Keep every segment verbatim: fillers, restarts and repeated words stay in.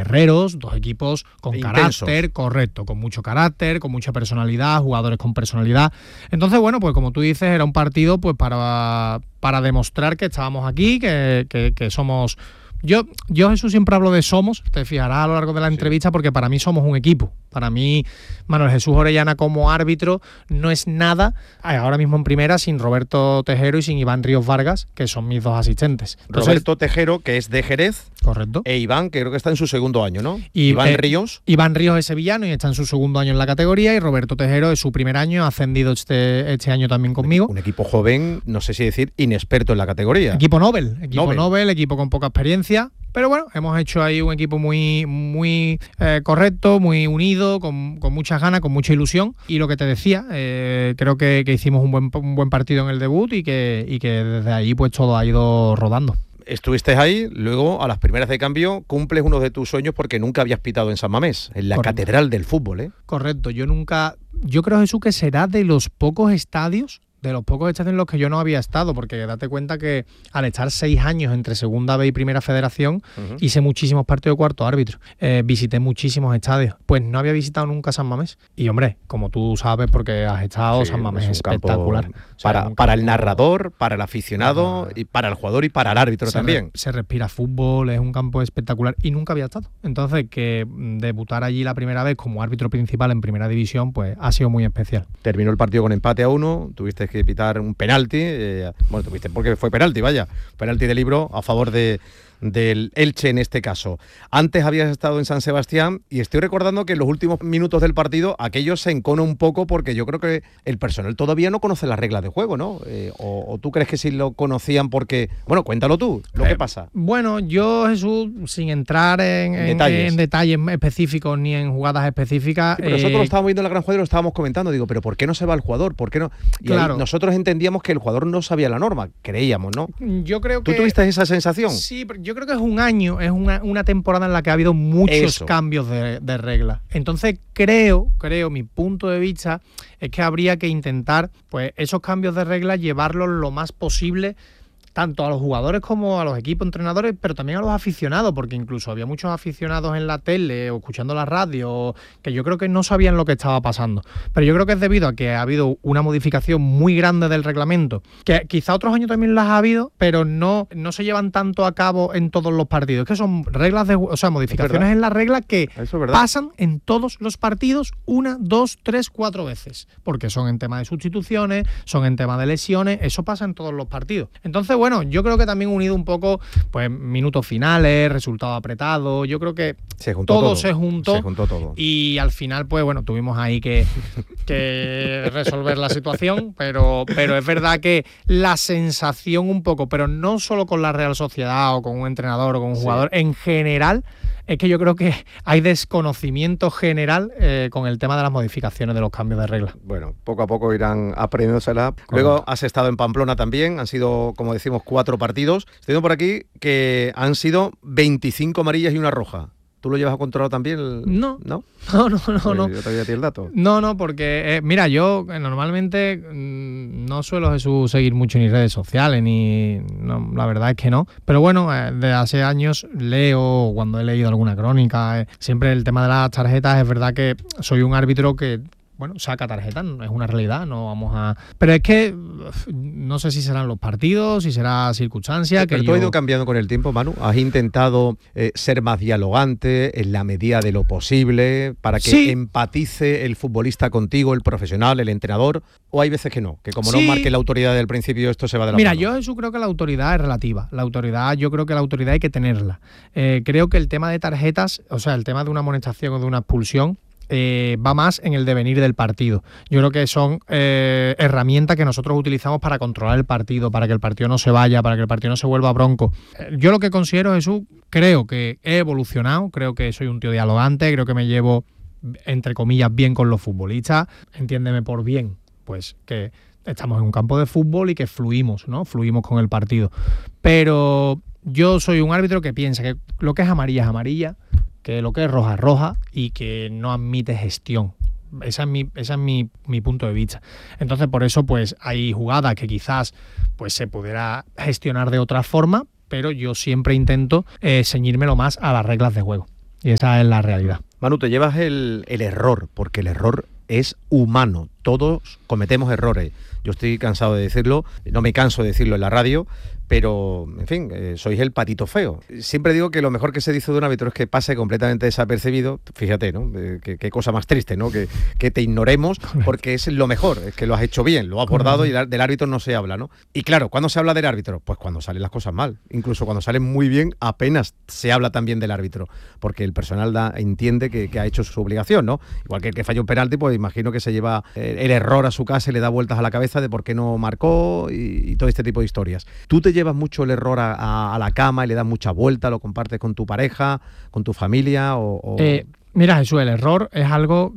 guerreros, dos equipos con Intensos. carácter, correcto, con mucho carácter, con mucha personalidad, jugadores con personalidad. Entonces, bueno, pues como tú dices, era un partido pues para, para demostrar que estábamos aquí, que, que, que somos... Yo, yo, Jesús, siempre hablo de somos, te fijarás a lo largo de la entrevista, porque para mí somos un equipo. Para mí, Manuel Jesús Orellana como árbitro no es nada ahora mismo en primera sin Roberto Tejero y sin Iván Ríos Vargas, que son mis dos asistentes. Entonces, Roberto Tejero, que es de Jerez. Correcto. E Iván, que creo que está en su segundo año, ¿no? Y, Iván eh, Ríos. Iván Ríos es sevillano y está en su segundo año en la categoría, y Roberto Tejero es su primer año, ha ascendido este, este año también conmigo. Un equipo joven, no sé si decir inexperto en la categoría. Equipo Nobel, equipo Nobel, Nobel equipo con poca experiencia. Pero bueno, hemos hecho ahí un equipo muy, muy eh, correcto, muy unido, con, con muchas ganas, con mucha ilusión. Y lo que te decía, eh, creo que, que hicimos un buen, un buen partido en el debut y que, y que desde ahí pues todo ha ido rodando. Estuviste ahí, luego a las primeras de cambio cumples uno de tus sueños porque nunca habías pitado en San Mamés, en la Correcto. catedral del fútbol, ¿eh? Correcto, yo nunca, yo creo, Jesús, que será de los pocos estadios de los pocos estadios en los que yo no había estado, porque date cuenta que al estar seis años entre Segunda B y Primera Federación, uh-huh. hice muchísimos partidos de cuarto árbitro, eh, visité muchísimos estadios, pues no había visitado nunca San Mamés. Y hombre, como tú sabes, porque has estado, sí, San Mamés es, es espectacular. Campo, o sea, para, campo, para el narrador, para el aficionado, para, y para el jugador y para el árbitro se también. Re, se respira fútbol, es un campo espectacular y nunca había estado. Entonces, que debutar allí la primera vez como árbitro principal en Primera División, pues ha sido muy especial. Terminó el partido con empate a uno, tuviste que pitar un penalti, eh, bueno, tuviste porque fue penalti, vaya, penalti de libro a favor de del Elche en este caso. Antes habías estado en San Sebastián y estoy recordando que en los últimos minutos del partido aquello se encona un poco porque yo creo que el personal todavía no conoce las reglas de juego, ¿no? Eh, o, ¿O tú crees que sí lo conocían porque... Bueno, cuéntalo tú, lo eh, que pasa. Bueno, yo, Jesús, sin entrar en, en, detalles. en detalles específicos ni en jugadas específicas... Sí, pero nosotros eh, lo estábamos viendo en la Gran Jugada y lo estábamos comentando, digo, pero ¿por qué no se va el jugador? ¿Por qué no? Y claro. nosotros entendíamos que el jugador no sabía la norma, creíamos, ¿no? Yo creo que... ¿Tú tuviste esa sensación? Sí, pero yo creo que es un año, es una, una temporada en la que ha habido muchos Eso. cambios de, de reglas. Entonces creo, creo, mi punto de vista es que habría que intentar, pues, esos cambios de reglas llevarlos lo más posible tanto a los jugadores como a los equipos entrenadores, pero también a los aficionados, porque incluso había muchos aficionados en la tele o escuchando la radio que yo creo que no sabían lo que estaba pasando. Pero yo creo que es debido a que ha habido una modificación muy grande del reglamento, que quizá otros años también las ha habido, pero no, no se llevan tanto a cabo en todos los partidos. Que son reglas de, o sea, modificaciones en la regla que pasan en todos los partidos una, dos, tres, cuatro veces, porque son en tema de sustituciones, son en tema de lesiones, eso pasa en todos los partidos. Entonces, bueno, yo creo que también unido un poco, pues, minutos finales, resultado apretado, yo creo que se juntó todo, todo se juntó, se juntó todo. Y al final, pues bueno, tuvimos ahí que, que resolver la situación, pero, pero es verdad que la sensación un poco, pero no solo con la Real Sociedad o con un entrenador o con un jugador, sí. en general, es que yo creo que hay desconocimiento general eh, con el tema de las modificaciones de los cambios de reglas. Bueno, poco a poco irán aprendiéndosela. Luego has estado en Pamplona también, han sido, como decimos, cuatro partidos. Estoy viendo por aquí que han sido veinticinco amarillas y una roja. ¿Tú lo llevas a controlar también? El... No. ¿No? No, no, no. Pues no. Yo te voy a decir el dato. No, no, porque, eh, mira, yo eh, normalmente mmm, no suelo, Jesús, seguir mucho ni redes sociales, ni... No, la verdad es que no. Pero bueno, eh, desde hace años leo, cuando he leído alguna crónica, eh, siempre el tema de las tarjetas, es verdad que soy un árbitro que... Bueno, saca tarjetas, es una realidad, no vamos a... Pero es que no sé si serán los partidos, si será circunstancia... Pero que tú yo... has ido cambiando con el tiempo, Manu. ¿Has intentado eh, ser más dialogante en la medida de lo posible para que sí. empatice el futbolista contigo, el profesional, el entrenador? ¿O hay veces que no? Que como sí. no marque la autoridad del principio, esto se va de la Mira, mano. yo eso creo que la autoridad es relativa. La autoridad, yo creo que la autoridad hay que tenerla. Eh, creo que el tema de tarjetas, o sea, el tema de una amonestación o de una expulsión, Eh, va más en el devenir del partido. Yo creo que son eh, herramientas que nosotros utilizamos para controlar el partido, para que el partido no se vaya, para que el partido no se vuelva bronco. Eh, yo lo que considero, Jesús, creo que he evolucionado, creo que soy un tío dialogante, creo que me llevo, entre comillas, bien con los futbolistas. Entiéndeme por bien, pues que estamos en un campo de fútbol y que fluimos, ¿no? Fluimos con el partido. Pero yo soy un árbitro que piensa que lo que es amarilla es amarilla, que lo que es roja es roja y que no admite gestión. Esa es mi, esa es mi, mi punto de vista. Entonces, por eso, pues, hay jugadas que quizás pues se pudiera gestionar de otra forma, pero yo siempre intento eh, ceñírmelo más a las reglas de juego. y esa es la realidad. Manu, te llevas el, el error, porque el error es humano, todos cometemos errores. Yo estoy cansado de decirlo, no me canso de decirlo en la radio, pero, en fin, eh, sois el patito feo. Siempre digo que lo mejor que se dice de un árbitro es que pase completamente desapercibido. Fíjate, ¿no? Eh, qué, qué cosa más triste, ¿no? Que, que te ignoremos, porque es lo mejor, es que lo has hecho bien, lo has abordado y del árbitro no se habla, ¿no? Y claro, ¿cuándo se habla del árbitro? Pues cuando salen las cosas mal. Incluso cuando salen muy bien, apenas se habla también del árbitro, porque el personal da, entiende que, que ha hecho su obligación, ¿no? Igual que el que falla un penalti, pues imagino que se lleva el, el error a su casa y le da vueltas a la cabeza de por qué no marcó y, y todo este tipo de historias. ¿Tú te llevas mucho el error a, a, a la cama y le das mucha vuelta, lo compartes con tu pareja, con tu familia o...? o... Eh, mira, Jesús, el error es algo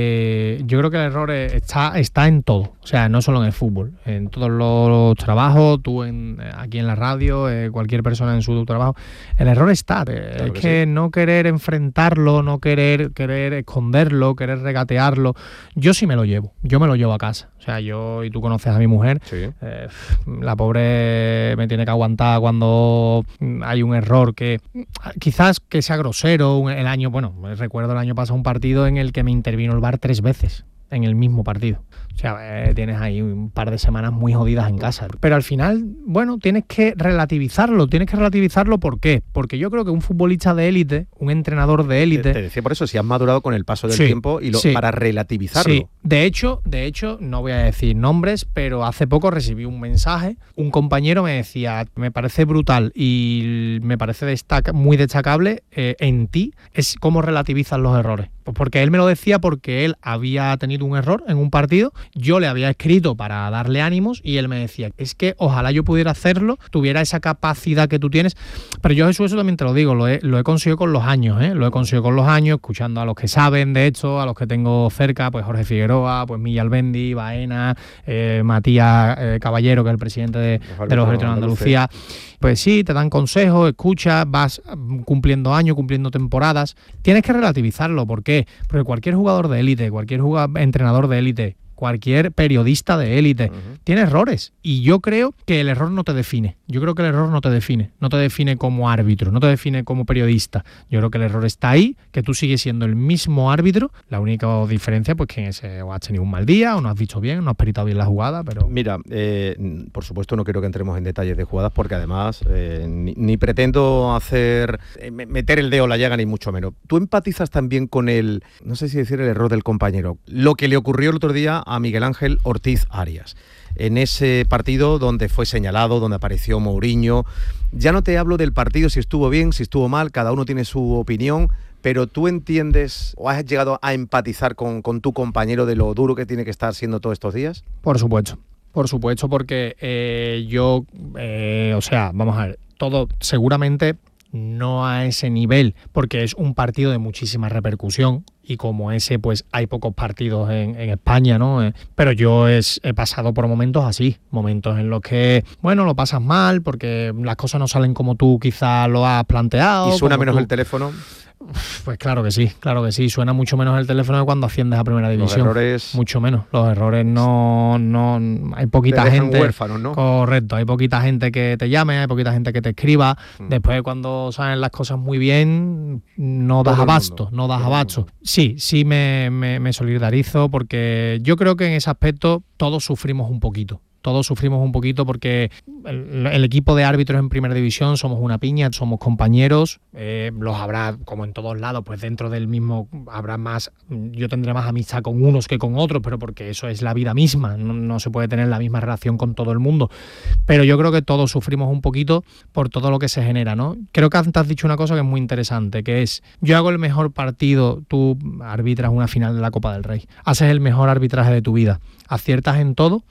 que yo creo que el error está, está en todo, o sea, no solo en el fútbol, en todos los trabajos, tú en, aquí en la radio, eh, cualquier persona en su trabajo, el error está, claro es que, que sí. No querer enfrentarlo, no querer, querer esconderlo, querer regatearlo, yo sí me lo llevo, yo me lo llevo a casa. O sea, yo, y tú conoces a mi mujer, sí. eh, la pobre me tiene que aguantar cuando hay un error que quizás que sea grosero. El año, bueno, recuerdo el año pasado un partido en el que me intervino el V A R tres veces en el mismo partido. O sea, eh, tienes ahí un par de semanas muy jodidas en casa. Pero al final, bueno, tienes que relativizarlo. Tienes que relativizarlo, ¿por qué? Porque yo creo que un futbolista de élite, un entrenador de élite... Te, te decía por eso, si has madurado con el paso del sí, tiempo y lo, sí, para relativizarlo. Sí, de hecho, de hecho, no voy a decir nombres, pero hace poco recibí un mensaje. Un compañero me decía, me parece brutal y me parece destaca, muy destacable eh, en ti, es cómo relativizas los errores. Pues porque él me lo decía porque él había tenido un error en un partido, yo le había escrito para darle ánimos y él me decía, es que ojalá yo pudiera hacerlo, tuviera esa capacidad que tú tienes, pero yo Jesús, eso también te lo digo, lo he, lo he conseguido con los años, ¿eh? lo he conseguido con los años, escuchando a los que saben de esto, a los que tengo cerca, pues Jorge Figueroa, pues Milla Albendi, Baena, eh, Matías eh, Caballero, que es el presidente de, de los Árbitros de Andalucía. Pues sí, te dan consejos, escuchas, vas cumpliendo años, cumpliendo temporadas. Tienes que relativizarlo. ¿Por qué? Porque cualquier jugador de élite, cualquier jugador, entrenador de élite, cualquier periodista de élite, uh-huh. tiene errores. Y yo creo que el error no te define. Yo creo que el error no te define. No te define como árbitro, no te define como periodista. Yo creo que el error está ahí, que tú sigues siendo el mismo árbitro. La única diferencia, pues que ese, o has tenido un mal día, o no has visto bien, no has peritado bien la jugada, pero... Mira, eh, por supuesto no quiero que entremos en detalles de jugadas, porque además eh, ni, ni pretendo hacer eh, meter el dedo en la llaga, ni mucho menos. Tú empatizas también con el, no sé si decir el error del compañero, lo que le ocurrió el otro día a Miguel Ángel Ortiz Arias. En ese partido donde fue señalado, donde apareció Mourinho. Ya no te hablo del partido, si estuvo bien, si estuvo mal, cada uno tiene su opinión, pero tú entiendes o has llegado a empatizar con, con tu compañero de lo duro que tiene que estar siendo todos estos días. Por supuesto, por supuesto, porque eh, yo, eh, o sea, vamos a ver, todo seguramente... no a ese nivel, porque es un partido de muchísima repercusión y como ese pues hay pocos partidos en, en España, ¿no? Eh, pero yo es, he pasado por momentos así, momentos en los que, bueno, lo pasas mal porque las cosas no salen como tú quizás lo has planteado. ¿Y suena menos tú... el teléfono? Pues claro que sí, claro que sí. Suena mucho menos el teléfono de cuando asciendes a primera división. Los errores... Mucho menos. Los errores no... no hay poquita te gente... huérfanos, ¿no? Correcto. Hay poquita gente que te llame, hay poquita gente que te escriba. Mm. Después cuando salen las cosas muy bien, no das abasto, no das abasto. Sí, sí me, me, me solidarizo porque yo creo que en ese aspecto todos sufrimos un poquito. Todos sufrimos un poquito porque el, el equipo de árbitros en primera división somos una piña, somos compañeros, eh, los habrá como en todos lados, pues dentro del mismo habrá más, yo tendré más amistad con unos que con otros, pero porque eso es la vida misma, no, no se puede tener la misma relación con todo el mundo, pero yo creo que todos sufrimos un poquito por todo lo que se genera, ¿no? Creo que antes has dicho una cosa que es muy interesante, que es, yo hago el mejor partido, tú arbitras una final de la Copa del Rey, haces el mejor arbitraje de tu vida, aciertas en todo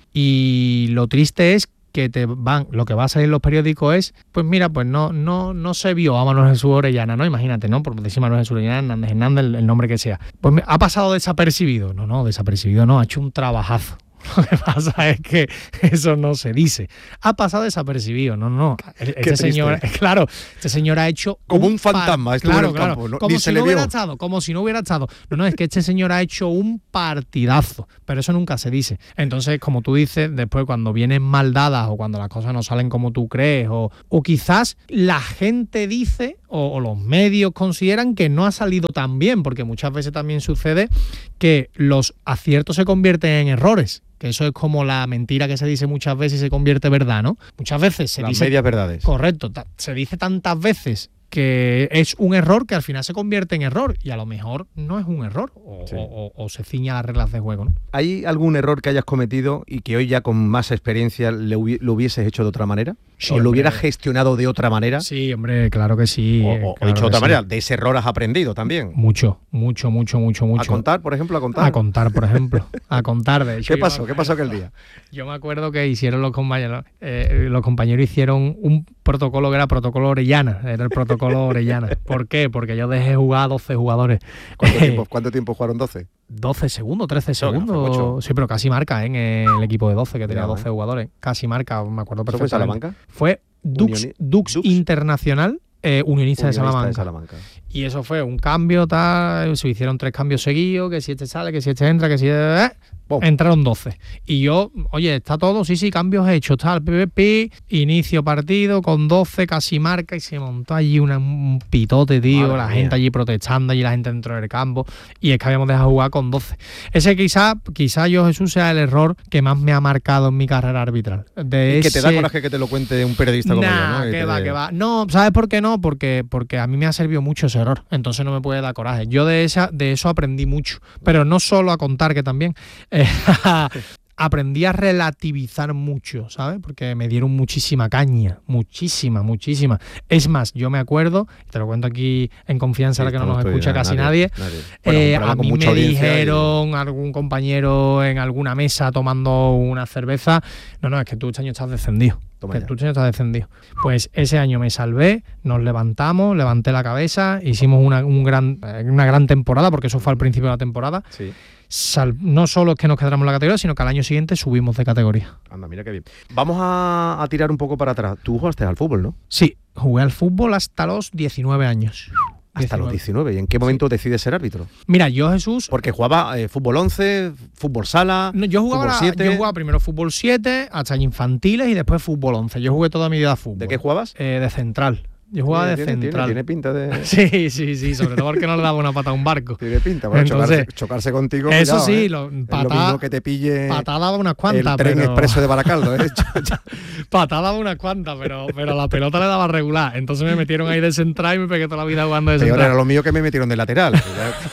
y lo triste es que te van, lo que va a salir en los periódicos es, pues mira, pues no, no, no se vio a Manuel Jesús Orellana, ¿no? Imagínate, ¿no? Por decir Manuel Jesús Orellana, Hernández Hernández, el, el nombre que sea. Pues ha pasado desapercibido. No, no, desapercibido no, ha hecho un trabajazo. Lo que pasa es que eso no se dice. Ha pasado desapercibido. No, no. Este señor, claro, este señor ha hecho como un, un fantasma. Par, claro, en el claro. campo, ¿no? Como Ni si se no le hubiera vio. estado, como si no hubiera estado. No, no, es que este señor ha hecho un partidazo, pero eso nunca se dice. Entonces, como tú dices, después cuando vienen mal dadas o cuando las cosas no salen como tú crees, o, o quizás la gente dice o, o los medios consideran que no ha salido tan bien, porque muchas veces también sucede que los aciertos se convierten en errores. Que eso es como la mentira que se dice muchas veces y se convierte en verdad, ¿no? Muchas veces se Las dice... medias verdades. Correcto. Se dice tantas veces que es un error que al final se convierte en error y a lo mejor no es un error o, sí. o, o, o se ciña las reglas de juego, ¿no? ¿Hay algún error que hayas cometido y que hoy ya con más experiencia le hubi- lo hubieses hecho de otra manera? Sí, ¿O hombre. lo hubieras gestionado de otra manera? Sí, hombre, claro que sí. O, o claro dicho de otra sí. manera, de ese error has aprendido también. Mucho, mucho, mucho, mucho, mucho. ¿A contar, por ejemplo? ¿A contar? A contar, por ejemplo. A contar, de hecho. ¿Qué pasó? ¿Qué pasó aquel día? Yo me acuerdo que hicieron los compañeros, eh, los compañeros hicieron un protocolo que era protocolo Orellana, era el protocolo Orellana. ¿Por qué? Porque yo dejé jugar a doce jugadores. ¿Cuánto tiempo, ¿cuánto tiempo jugaron doce? doce segundos, trece Eso, segundos. no sí, pero casi marca ¿eh? en el equipo de doce, que tenía ya, doce ¿eh? jugadores. Casi marca, me acuerdo perfectamente. ¿Fue Salamanca? Fue Dux, Unioni- Dux, Dux Internacional. Eh, unionista, unionista de, Salamanca. de Salamanca. Y eso fue un cambio, tal, se hicieron tres cambios seguidos, que si este sale, que si este entra, que si... Eh, entraron doce. Y yo, oye, está todo, sí, sí, cambios hechos, tal, pi, pi, pi, inicio partido con doce, casi marca, y se montó allí una, un pitote, tío, Madre la mía. gente allí protestando, allí la gente dentro del campo, y es que habíamos dejado jugar con doce. Ese quizá, quizá yo, Jesús, sea el error que más me ha marcado en mi carrera arbitral. De y ese... que te da coraje que te lo cuente un periodista como nah, yo, ¿no? que te... va, que va. No, ¿sabes por qué no? Porque, porque a mí me ha servido mucho ese error, entonces no me puede dar coraje. Yo de, esa, de eso aprendí mucho, pero no solo a contar, que también... Eh, aprendí a relativizar mucho, ¿sabes? Porque me dieron muchísima caña, muchísima, muchísima. Es más, yo me acuerdo, y te lo cuento aquí en confianza, sí, ahora que no nos escucha casi nadie, nadie. nadie. Bueno, eh, a mí me dijeron, y... algún compañero en alguna mesa tomando una cerveza, no, no, es que tú este año estás descendido. Toma que ya. tú este año estás descendido. Pues ese año me salvé, nos levantamos, levanté la cabeza, hicimos una, un gran, una gran temporada, porque eso fue al principio de la temporada. Sí. Sal, no solo es que nos quedamos en la categoría, sino que al año siguiente subimos de categoría. Anda, mira qué bien. Vamos a, a tirar un poco para atrás. Tú jugaste al fútbol, ¿no? Sí, jugué al fútbol hasta los diecinueve años. Hasta diecinueve. Los diecinueve. ¿Y en qué momento sí. decides ser árbitro? Mira, yo, Jesús... Porque jugaba eh, fútbol once, fútbol sala, no, yo jugaba fútbol siete... Yo jugaba primero fútbol siete, hasta infantiles y después fútbol once. Yo jugué toda mi vida a fútbol. ¿De qué jugabas? Eh, de central. Yo jugaba tiene, de tiene, central. Tiene, tiene pinta de... Sí, sí, sí, sobre todo porque no le daba una pata a un barco. Tiene pinta, bueno, Entonces, chocarse, chocarse contigo, eso cuidado, sí, ¿eh? lo, patada, es lo mismo que te pille patada unas cuantas, el tren pero... expreso de Baracaldo, ¿eh? Patada unas cuantas, pero, pero la pelota le daba regular. Entonces me metieron ahí de central y me pegué toda la vida jugando de central. Peor era lo mío que me metieron de lateral.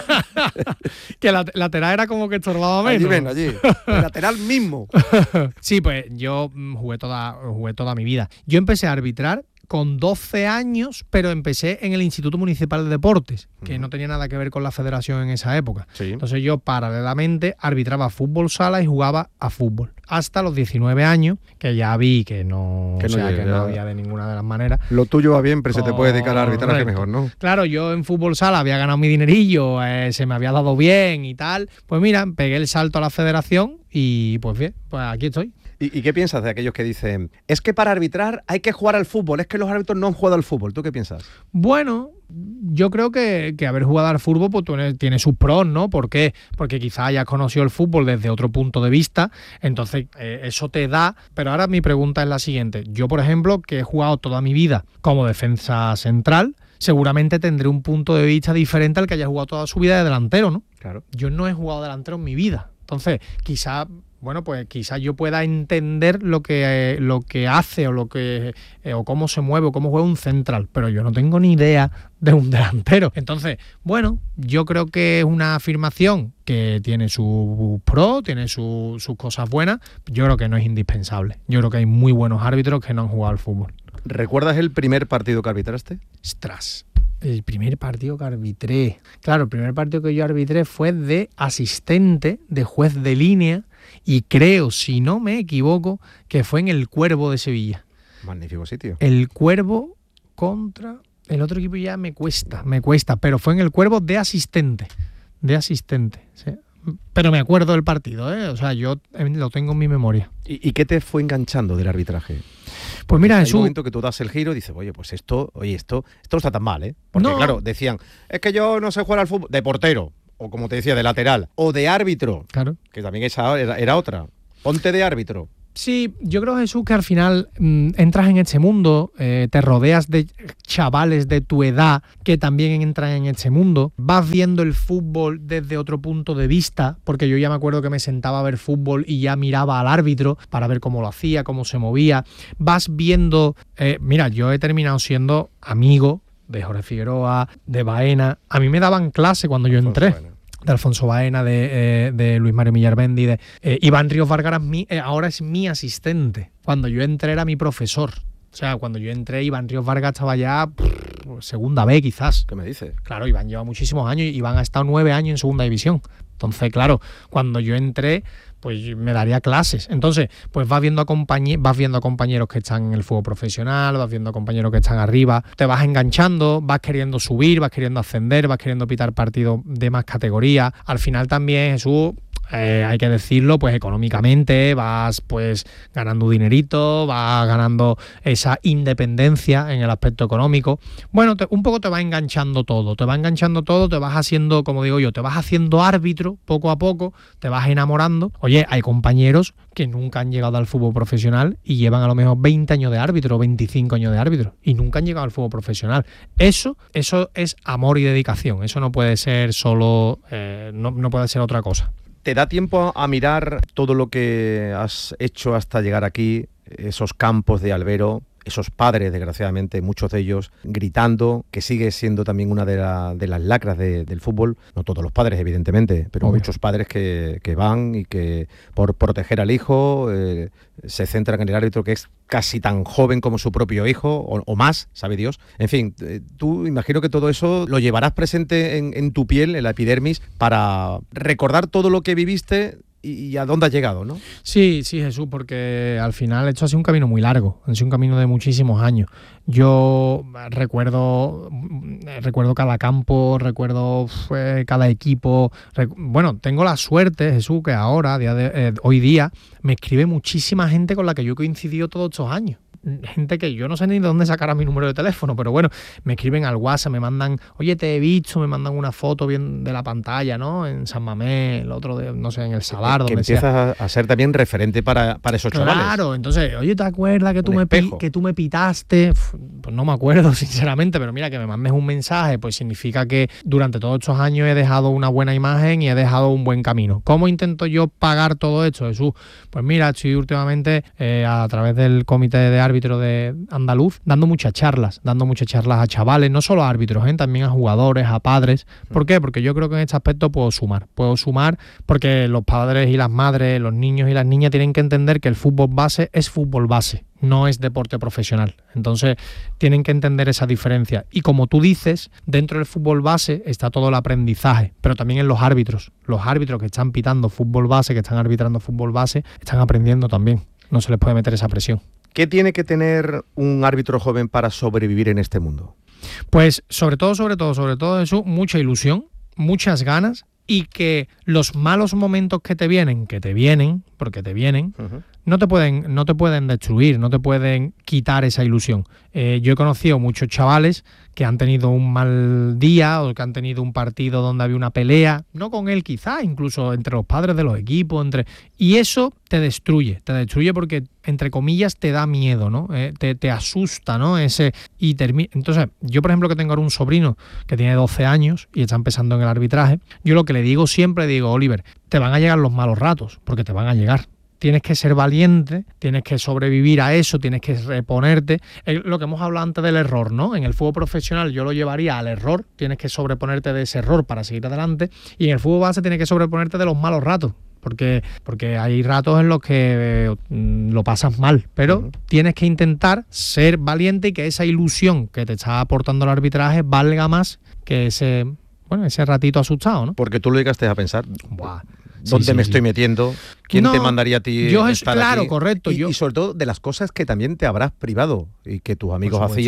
Que la lateral era como que estorbaba menos. Allí ven, allí. El lateral mismo. Sí, pues yo jugué toda, jugué toda mi vida. Yo empecé a arbitrar con doce años, pero empecé en el Instituto Municipal de Deportes, que uh-huh. no tenía nada que ver con la federación en esa época. Sí. Entonces yo paralelamente arbitraba fútbol sala y jugaba a fútbol. Hasta los diecinueve años, que ya vi que no, que no, o sea, llegue, que no había de ninguna de las maneras. Lo tuyo va bien, pero se te puede dedicar a arbitrar, que mejor, ¿no? Claro, yo en fútbol sala había ganado mi dinerillo, eh, se me había dado bien y tal. Pues mira, pegué el salto a la federación y pues bien, pues aquí estoy. ¿Y, ¿Y qué piensas de aquellos que dicen, es que para arbitrar hay que jugar al fútbol, es que los árbitros no han jugado al fútbol? ¿Tú qué piensas? Bueno, yo creo que, que haber jugado al fútbol pues, tiene sus pros, ¿no? ¿Por qué? Porque quizás hayas conocido el fútbol desde otro punto de vista, entonces eh, eso te da... Pero ahora mi pregunta es la siguiente. Yo, por ejemplo, que he jugado toda mi vida como defensa central, seguramente tendré un punto de vista diferente al que haya jugado toda su vida de delantero, ¿no? Claro. Yo no he jugado delantero en mi vida. Entonces, quizás... Bueno, pues quizás yo pueda entender lo que, eh, lo que hace o lo que eh, o cómo se mueve o cómo juega un central, pero yo no tengo ni idea de un delantero. Entonces, bueno, yo creo que es una afirmación que tiene sus pros, tiene su, sus cosas buenas. Yo creo que no es indispensable. Yo creo que hay muy buenos árbitros que no han jugado al fútbol. ¿Recuerdas el primer partido que arbitraste? Ostras, el primer partido que arbitré. Claro, el primer partido que yo arbitré fue de asistente, de juez de línea. Y creo, si no me equivoco, que fue en el Cuervo de Sevilla. Magnífico sitio. El Cuervo contra... El otro equipo ya me cuesta, me cuesta, pero fue en el Cuervo de asistente. De asistente, sí. pero me acuerdo del partido, ¿eh? O sea, yo lo tengo en mi memoria. ¿Y, y qué te fue enganchando del arbitraje? Pues mira, hay Jesús, un momento que tú das el giro y dices, oye, pues esto, oye, esto, esto no está tan mal, ¿eh? Porque No. claro, decían, es que yo no sé jugar al fútbol de portero, o como te decía, de lateral, o de árbitro, claro. que también esa era, era otra. Ponte de árbitro. Sí, yo creo, Jesús, que al final mmm, entras en este mundo, eh, te rodeas de chavales de tu edad que también entran en este mundo, vas viendo el fútbol desde otro punto de vista, porque yo ya me acuerdo que me sentaba a ver fútbol y ya miraba al árbitro para ver cómo lo hacía, cómo se movía, vas viendo, eh, mira, yo he terminado siendo amigo de Jorge Figueroa, de Baena, a mí me daban clase cuando yo entré. Bueno. De Alfonso Baena, de, eh, de Luis Mario Millarbendi, de eh, Iván Ríos Vargas, mi, eh, ahora es mi asistente. Cuando yo entré era mi profesor. O sea, cuando yo entré, Iván Ríos Vargas estaba ya pff, segunda B quizás. ¿Qué me dices? Claro, Iván lleva muchísimos años y Iván ha estado nueve años en segunda división. Entonces, claro, cuando yo entré, pues me daría clases. Entonces, pues vas viendo a compañeros, vas viendo a compañeros que están en el fútbol profesional, vas viendo a compañeros que están arriba, te vas enganchando, vas queriendo subir, vas queriendo ascender, vas queriendo pitar partidos de más categoría. Al final también, Jesús, Eh, hay que decirlo, pues económicamente vas pues ganando dinerito, vas ganando esa independencia en el aspecto económico. Bueno, te, un poco te va enganchando todo, te va enganchando todo, te vas haciendo, como digo yo, te vas haciendo árbitro poco a poco, te vas enamorando. Oye, hay compañeros que nunca han llegado al fútbol profesional y llevan a lo mejor veinte años de árbitro, veinticinco años de árbitro y nunca han llegado al fútbol profesional. Eso, eso es amor y dedicación, eso no puede ser solo, eh, no, no puede ser otra cosa. ¿Te da tiempo a mirar todo lo que has hecho hasta llegar aquí, esos campos de albero, esos padres, desgraciadamente, muchos de ellos gritando, que sigue siendo también una de, la, de las lacras de, del fútbol? No todos los padres, evidentemente, pero Obvio. muchos padres que, que van y que por proteger al hijo eh, se centran en el árbitro, que es casi tan joven como su propio hijo, o, o más, sabe Dios. En fin, eh, tú imagino que todo eso lo llevarás presente en, en tu piel, en la epidermis, para recordar todo lo que viviste y a dónde has llegado, ¿no? Sí, sí, Jesús, porque al final esto ha sido un camino muy largo, ha sido un camino de muchísimos años. Yo recuerdo recuerdo cada campo, recuerdo eh, cada equipo. Rec- bueno, tengo la suerte, Jesús, que ahora, día de, eh, hoy día, me escribe muchísima gente con la que yo he coincidido todos estos años. Gente que yo no sé ni de dónde sacará mi número de teléfono, pero bueno, me escriben al WhatsApp, me mandan, oye, te he visto, me mandan una foto bien de la pantalla, ¿no? En San Mamés, el otro, de, no sé, en el Salar, que donde empiezas sea. a ser también referente para, para esos chavales. Claro, entonces, oye, ¿te acuerdas que tú, me, que tú me pitaste? Pues no me acuerdo, sinceramente, pero mira, que me mandes un mensaje, pues significa que durante todos estos años he dejado una buena imagen y he dejado un buen camino. ¿Cómo intento yo pagar todo esto, Jesús? Pues mira, estoy últimamente eh, a través del comité de árbitros de andaluz, dando muchas charlas, dando muchas charlas a chavales, no solo a árbitros, ¿eh? También a jugadores, a padres. ¿Por qué? Porque yo creo que en este aspecto puedo sumar, puedo sumar porque los padres y las madres, los niños y las niñas tienen que entender que el fútbol base es fútbol base, no es deporte profesional. Entonces tienen que entender esa diferencia. Y como tú dices, dentro del fútbol base está todo el aprendizaje, pero también en los árbitros. Los árbitros que están pitando fútbol base, que están arbitrando fútbol base, están aprendiendo también. No se les puede meter esa presión. ¿Qué tiene que tener un árbitro joven para sobrevivir en este mundo? Pues sobre todo, sobre todo, sobre todo eso, mucha ilusión, muchas ganas y que los malos momentos que te vienen, que te vienen, porque te vienen, uh-huh. no te pueden, no te pueden destruir, no te pueden quitar esa ilusión. Eh, yo he conocido muchos chavales que han tenido un mal día o que han tenido un partido donde había una pelea, no con él quizá, incluso entre los padres de los equipos, entre y eso te destruye, te destruye porque, entre comillas, te da miedo, ¿no? Eh, te, te asusta, ¿no? Ese y termina. Entonces, yo, por ejemplo, que tengo ahora un sobrino que tiene doce años y está empezando en el arbitraje, yo lo que le digo siempre, digo, Oliver, te van a llegar los malos ratos, porque te van a llegar. Tienes que ser valiente, tienes que sobrevivir a eso, tienes que reponerte. Es lo que hemos hablado antes del error, ¿no? En el fútbol profesional yo lo llevaría al error, tienes que sobreponerte de ese error para seguir adelante, y en el fútbol base tienes que sobreponerte de los malos ratos, porque, porque hay ratos en los que eh, lo pasas mal, pero uh-huh. tienes que intentar ser valiente y que esa ilusión que te está aportando el arbitraje valga más que ese, bueno, ese ratito asustado, ¿no? Porque tú lo llegaste a pensar. Buah. ¿Dónde sí, sí, me sí. estoy metiendo? ¿Quién no, te mandaría a ti yo estar claro, aquí? correcto. Y, yo... y sobre todo de las cosas que también te habrás privado y que tus amigos hacían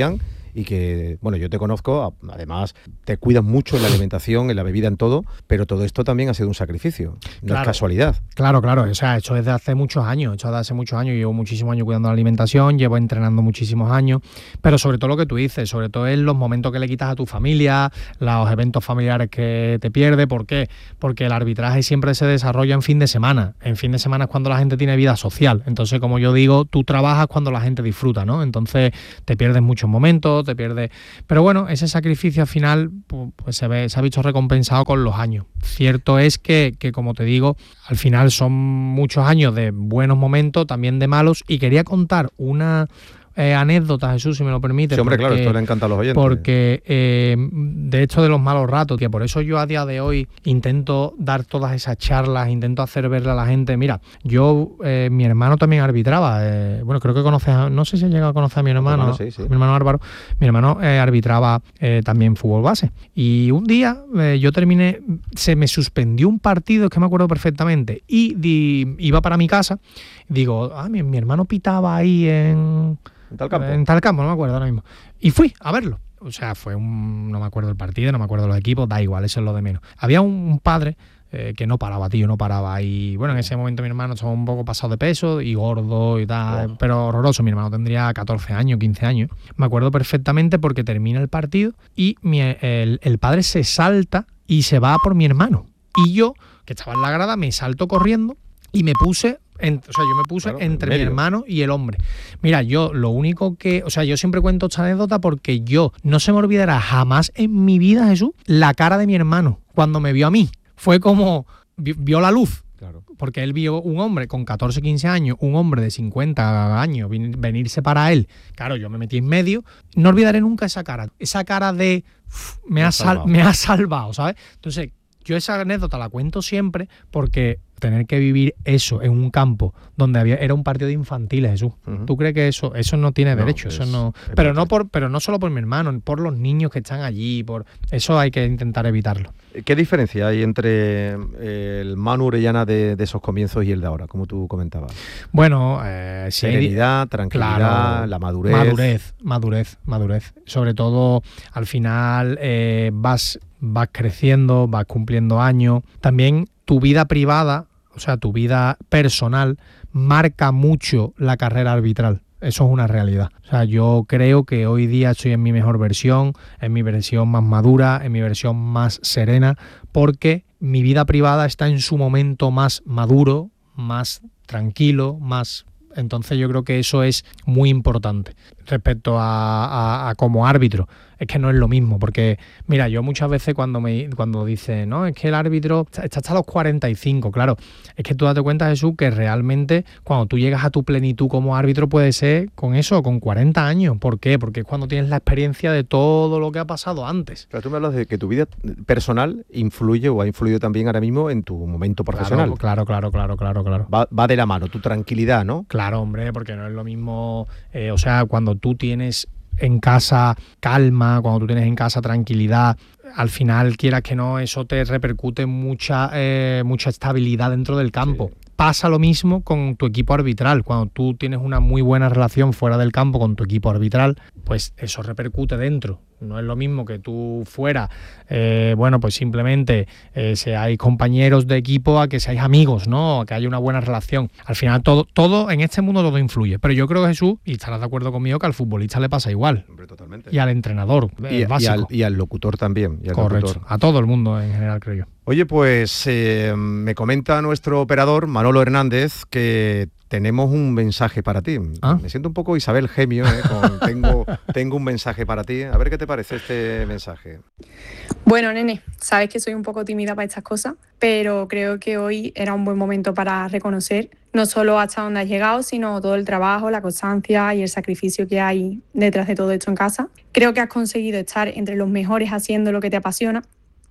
y que, bueno, yo te conozco, además te cuidas mucho en la alimentación, en la bebida, en todo, pero todo esto también ha sido un sacrificio, no claro, es casualidad. Claro, claro, o sea, hecho desde hace muchos años, hecho desde hace muchos años, llevo muchísimos años cuidando la alimentación, llevo entrenando muchísimos años, pero sobre todo lo que tú dices, sobre todo en los momentos que le quitas a tu familia, los eventos familiares que te pierdes. ¿Por qué? Porque el arbitraje siempre se desarrolla en fin de semana, en fin de semana es cuando la gente tiene vida social, entonces como yo digo, tú trabajas cuando la gente disfruta, ¿no? Entonces te pierdes muchos momentos, te pierdes, pero bueno, ese sacrificio al final pues se ve, se ha visto recompensado con los años. Cierto es que, que como te digo, al final son muchos años de buenos momentos, también de malos, y quería contar una eh, anécdota, Jesús, si me lo permite. Sí, hombre, porque, claro, esto le encanta a los oyentes. Porque eh, de hecho de los malos ratos, que por eso yo a día de hoy intento dar todas esas charlas, intento hacer verle a la gente, mira, yo, eh, mi hermano también arbitraba, eh, bueno, creo que conoces, a, no sé si has llegado a conocer a mi hermano, hermano sí, sí. mi hermano Álvaro, mi hermano eh, arbitraba eh, también fútbol base, y un día eh, yo terminé, se me suspendió un partido, es que me acuerdo perfectamente, y di, iba para mi casa, digo, ah, mi, mi hermano pitaba ahí en... ¿En tal campo? En tal campo, no me acuerdo ahora mismo. Y fui a verlo. O sea, fue un... No me acuerdo el partido, no me acuerdo los equipos, da igual, eso es lo de menos. Había un, un padre eh, que no paraba, tío, no paraba. Y bueno, en ese momento mi hermano estaba un poco pasado de peso y gordo y tal, oh. pero horroroso. Mi hermano tendría catorce años, quince años. Me acuerdo perfectamente porque termina el partido y mi, el, el padre se salta y se va por mi hermano. Y yo, que estaba en la grada, me salto corriendo y me puse... En, o sea, yo me puse claro, entre mi hermano y el hombre. Mira, yo lo único que... O sea, yo siempre cuento esta anécdota porque yo no se me olvidará jamás en mi vida, Jesús, la cara de mi hermano cuando me vio a mí. Fue como... Vio la luz. Claro. Porque él vio un hombre con catorce, quince años, un hombre de cincuenta años, venirse para él. Claro, yo me metí en medio. No olvidaré nunca esa cara. Esa cara de... Uf, me, me, ha sal, me ha salvado, ¿sabes? Entonces, yo esa anécdota la cuento siempre porque... tener que vivir eso en un campo donde había era un partido de infantiles, Jesús. Uh-huh. ¿Tú crees que eso eso no tiene no, derecho? Es, eso no, pero no por pero no solo por mi hermano, por los niños que están allí, por eso hay que intentar evitarlo. ¿Qué diferencia hay entre el Manu Orellana de, de esos comienzos y el de ahora, como tú comentabas? Bueno, eh, sí, serenidad, tranquilidad, claro, la madurez. Madurez, madurez, madurez. Sobre todo, al final eh, vas vas creciendo, vas cumpliendo años. También tu vida privada, o sea, tu vida personal, marca mucho la carrera arbitral. Eso es una realidad. O sea, yo creo que hoy día estoy en mi mejor versión, en mi versión más madura, en mi versión más serena, porque mi vida privada está en su momento más maduro, más tranquilo, más... Entonces yo creo que eso es muy importante respecto a, a, a como árbitro. Es que no es lo mismo, porque mira, yo muchas veces cuando me cuando dice, no, es que el árbitro está hasta los cuarenta y cinco, claro, es que tú date cuenta, Jesús, que realmente cuando tú llegas a tu plenitud como árbitro puede ser con eso, con cuarenta años. ¿Por qué? Porque es cuando tienes la experiencia de todo lo que ha pasado antes. Pero tú me hablas de que tu vida personal influye o ha influido también ahora mismo en tu momento profesional. Claro, claro, claro, claro, claro. Va, va de la mano, tu tranquilidad, ¿no? Claro, hombre, porque no es lo mismo, eh, o sea, cuando tú tienes en casa calma, cuando tú tienes en casa tranquilidad, al final, quieras que no, eso te repercute mucha, eh, mucha estabilidad dentro del campo. Sí. Pasa lo mismo con tu equipo arbitral. Cuando tú tienes una muy buena relación fuera del campo con tu equipo arbitral, pues eso repercute dentro. No es lo mismo que tú fuera, eh, bueno, pues simplemente eh, seáis compañeros de equipo a que seáis amigos, ¿no? A que haya una buena relación. Al final todo, todo en este mundo todo influye. Pero yo creo, Jesús, y estarás de acuerdo conmigo, que al futbolista le pasa igual. Hombre, totalmente. Y al entrenador, y, básico. Y al, y al locutor también. Y al Correcto. Locutor. A todo el mundo en general, creo yo. Oye, pues eh, me comenta nuestro operador, Manolo Hernández, que tenemos un mensaje para ti. ¿Ah? Me siento un poco Isabel Gemio, ¿eh? Con, tengo, tengo un mensaje para ti. A ver qué te parece este mensaje. Bueno, nene, sabes que soy un poco tímida para estas cosas, pero creo que hoy era un buen momento para reconocer no solo hasta dónde has llegado, sino todo el trabajo, la constancia y el sacrificio que hay detrás de todo esto en casa. Creo que has conseguido estar entre los mejores haciendo lo que te apasiona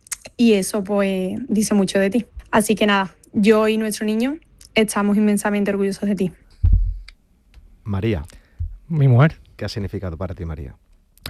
y eso pues dice mucho de ti. Así que nada, yo y nuestro niño estamos inmensamente orgullosos de ti. María. Mi mujer. ¿Qué ha significado para ti, María?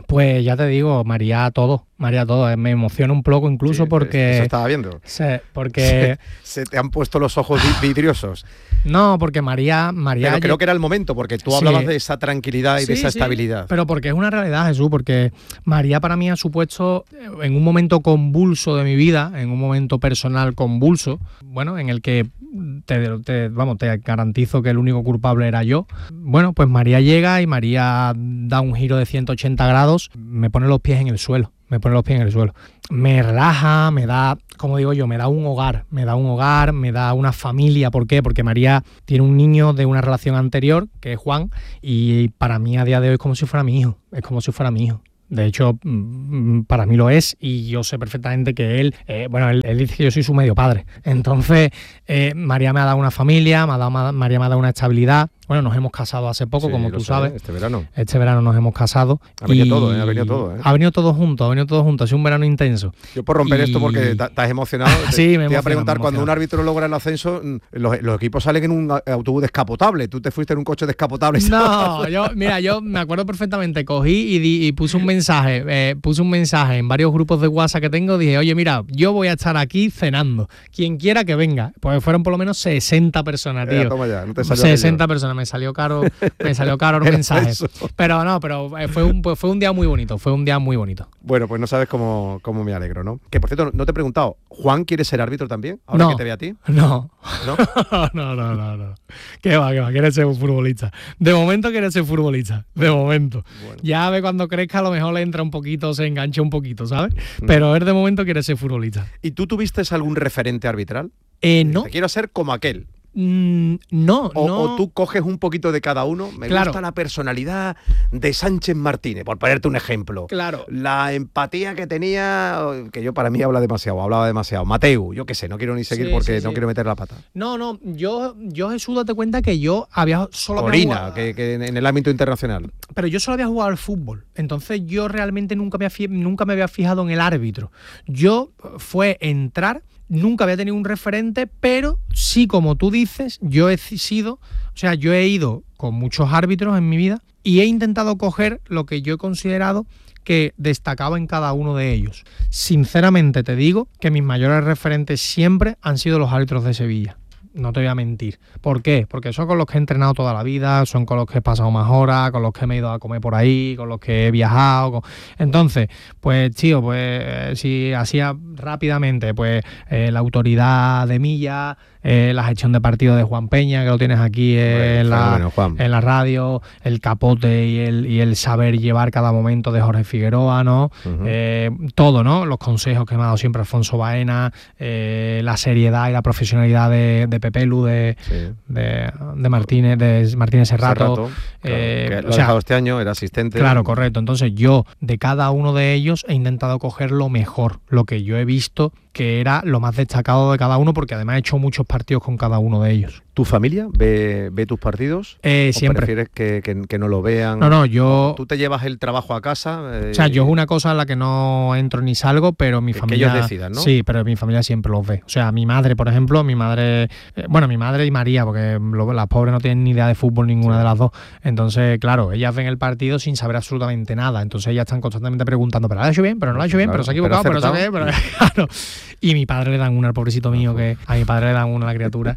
Pues ya te digo, María todo, María todo. Me emociona un poco incluso sí, porque... Eso estaba viendo. Se, porque... Se, se te han puesto los ojos vidriosos. No, porque María... María pero creo que era el momento, porque tú hablabas sí. de esa tranquilidad y sí, de esa sí, estabilidad. Pero porque es una realidad, Jesús, porque María para mí ha supuesto, en un momento convulso de mi vida, en un momento personal convulso, bueno, en el que te, te, vamos, te garantizo que el único culpable era yo. Bueno, pues María llega y María da un giro de ciento ochenta grados, me pone los pies en el suelo. Me pone los pies en el suelo. Me relaja, me da, como digo yo, me da un hogar, me da un hogar, me da una familia. ¿Por qué? Porque María tiene un niño de una relación anterior, que es Juan, y para mí a día de hoy es como si fuera mi hijo, es como si fuera mi hijo. De hecho, para mí lo es y yo sé perfectamente que él, eh, bueno, él, él dice que yo soy su medio padre. Entonces, eh, María me ha dado una familia, me ha dado, María me ha dado una estabilidad. Bueno, nos hemos casado hace poco, sí, como tú sé, sabes. Este verano. Este verano nos hemos casado. Ha venido todo, ¿eh? Ha venido todo, ¿eh? Ha venido todo junto, ha venido todo junto. Ha sido un verano intenso. Yo por romper y... esto porque estás emocionado, te, sí, me te iba a preguntar, cuando un árbitro logra el ascenso, los, los equipos salen en un autobús descapotable. Tú te fuiste en un coche descapotable. No, yo, mira, yo me acuerdo perfectamente. Cogí y, di, y puse un mensaje, eh, puse un mensaje en varios grupos de WhatsApp que tengo. Dije, oye, mira, yo voy a estar aquí cenando. Quien quiera que venga. Pues fueron por lo menos sesenta personas, tío. Ya, toma ya, no te salió sesenta aquello. Personas, me salió caro. Me salió caro el mensaje. Eso. Pero no, pero fue un, pues fue un día muy bonito, fue un día muy bonito. Bueno, pues no sabes cómo, cómo me alegro, ¿no? Que por cierto, no te he preguntado, ¿Juan quiere ser árbitro también? Ahora no, que te ve a ti. No. ¿No? no, no, no, no. ¿Qué va, qué va? Quiere ser un futbolista. De momento quiere ser futbolista. De momento. Bueno. Ya ve cuando crezca a lo mejor le entra un poquito, se engancha un poquito, ¿sabes? Mm. Pero él de momento quiere ser futbolista. ¿Y tú tuviste algún referente arbitral? Eh, no. Te quiero ser como aquel. Mm, no, o, no. O tú coges un poquito de cada uno. Me claro. gusta la personalidad de Sánchez Martínez, por ponerte un ejemplo. Claro. La empatía que tenía, que yo para mí habla demasiado, hablaba demasiado. Mateu, yo qué sé, no quiero ni seguir sí, porque sí, no sí. quiero meter la pata. No, no, yo, yo Jesús, date cuenta que yo había solo Orina, había jugado, que, que en el ámbito internacional. Pero yo solo había jugado al fútbol. Entonces yo realmente nunca me, había, nunca me había fijado en el árbitro. Yo fue entrar... Nunca había tenido un referente, pero sí, como tú dices, yo he sido, o sea, yo he ido con muchos árbitros en mi vida y he intentado coger lo que yo he considerado que destacaba en cada uno de ellos. Sinceramente te digo que mis mayores referentes siempre han sido los árbitros de Sevilla. No te voy a mentir. ¿Por qué? Porque son con los que he entrenado toda la vida, son con los que he pasado más horas, con los que me he ido a comer por ahí, con los que he viajado. Con... Entonces, pues, tío, pues si hacía rápidamente, pues eh, la autoridad de Milla, eh, la gestión de partido de Juan Peña, que lo tienes aquí eh, en, la, en la radio, el capote y el, y el saber llevar cada momento de Jorge Figueroa, ¿no? Uh-huh. Eh, todo, ¿no? Los consejos que me ha dado siempre Alfonso Baena, eh, la seriedad y la profesionalidad de, de Pepe Lu, de, sí. de, de Martínez, de Martínez Serrato. Serrato eh, claro, que lo o ha sea, dejado este año, era asistente. Claro, correcto. Entonces yo, de cada uno de ellos, he intentado coger lo mejor, lo que yo he visto que era lo más destacado de cada uno, porque además he hecho muchos partidos con cada uno de ellos. ¿Tu familia ve, ve tus partidos? Eh, ¿O siempre. prefieres que, que, que no lo vean? No, no, yo... ¿Tú te llevas el trabajo a casa? Eh... O sea, yo es una cosa en la que no entro ni salgo, pero mi que, familia... Que ellos decidan, ¿no? Sí, pero mi familia siempre los ve. O sea, mi madre, por ejemplo, mi madre... Eh, bueno, mi madre y María, porque lo, las pobres no tienen ni idea de fútbol ninguna sí. de las dos. Entonces, claro, ellas ven el partido sin saber absolutamente nada. Entonces ellas están constantemente preguntando, ¿pero lo ha hecho bien? ¿Pero no lo ha hecho bien? Claro, ¿Pero se ha equivocado? ¿Pero, pero se ha pero, claro. Y mi padre le dan una al pobrecito mío, que a mi padre le dan una a la criatura.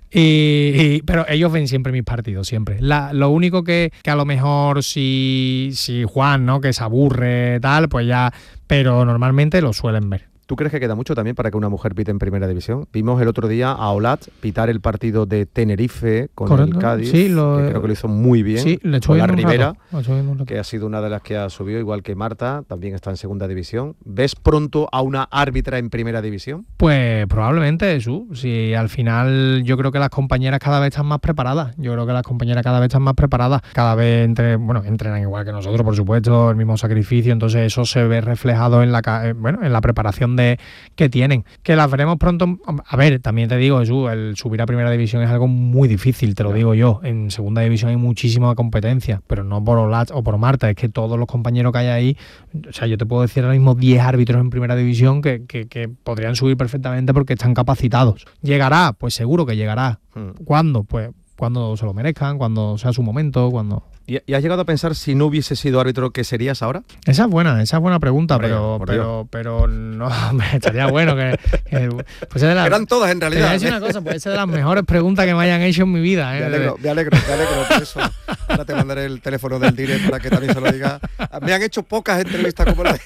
Y, y, pero ellos ven siempre mis partidos, siempre. La, lo único que, que a lo mejor si, si Juan, ¿no? Que se aburre, tal, pues ya... Pero normalmente lo suelen ver. ¿Tú crees que queda mucho también para que una mujer pite en Primera División? Vimos el otro día a Olat pitar el partido de Tenerife con Correcto. el Cádiz, sí, lo, que creo que lo hizo muy bien. Sí, le con la Rivera, rato, que ha sido una de las que ha subido, igual que Marta, también está en Segunda División. ¿Ves pronto a una árbitra en Primera División? Pues probablemente, Jesús. Si al final yo creo que las compañeras cada vez están más preparadas. Yo creo que las compañeras cada vez están más preparadas. Cada vez entre, bueno, entrenan igual que nosotros, por supuesto, el mismo sacrificio. Entonces eso se ve reflejado en la, bueno, en la preparación de que tienen, que las veremos pronto. A ver, también te digo, Jesús, el subir a Primera División es algo muy difícil, te lo digo yo. En Segunda División hay muchísima competencia, pero no por Olat o por Marta, es que todos los compañeros que hay ahí, o sea, yo te puedo decir ahora mismo diez árbitros en Primera División que, que, que podrían subir perfectamente porque están capacitados. ¿Llegará? Pues seguro que llegará. Hmm. ¿Cuándo? Pues cuando se lo merezcan, cuando sea su momento, cuando... ¿Y, y has llegado a pensar si no hubiese sido árbitro, qué serías ahora? Esa es buena, esa es buena pregunta, Hombre, pero, por pero, pero no, hombre, estaría bueno que, que pues es de las, eran todas en realidad. Te voy a decir una cosa, puede ser de las mejores preguntas que me hayan hecho en mi vida. ¿eh? Me alegro, me alegro, me alegro por eso. Ahora te mandaré el teléfono del directo para que también se lo diga. Me han hecho pocas entrevistas como la de...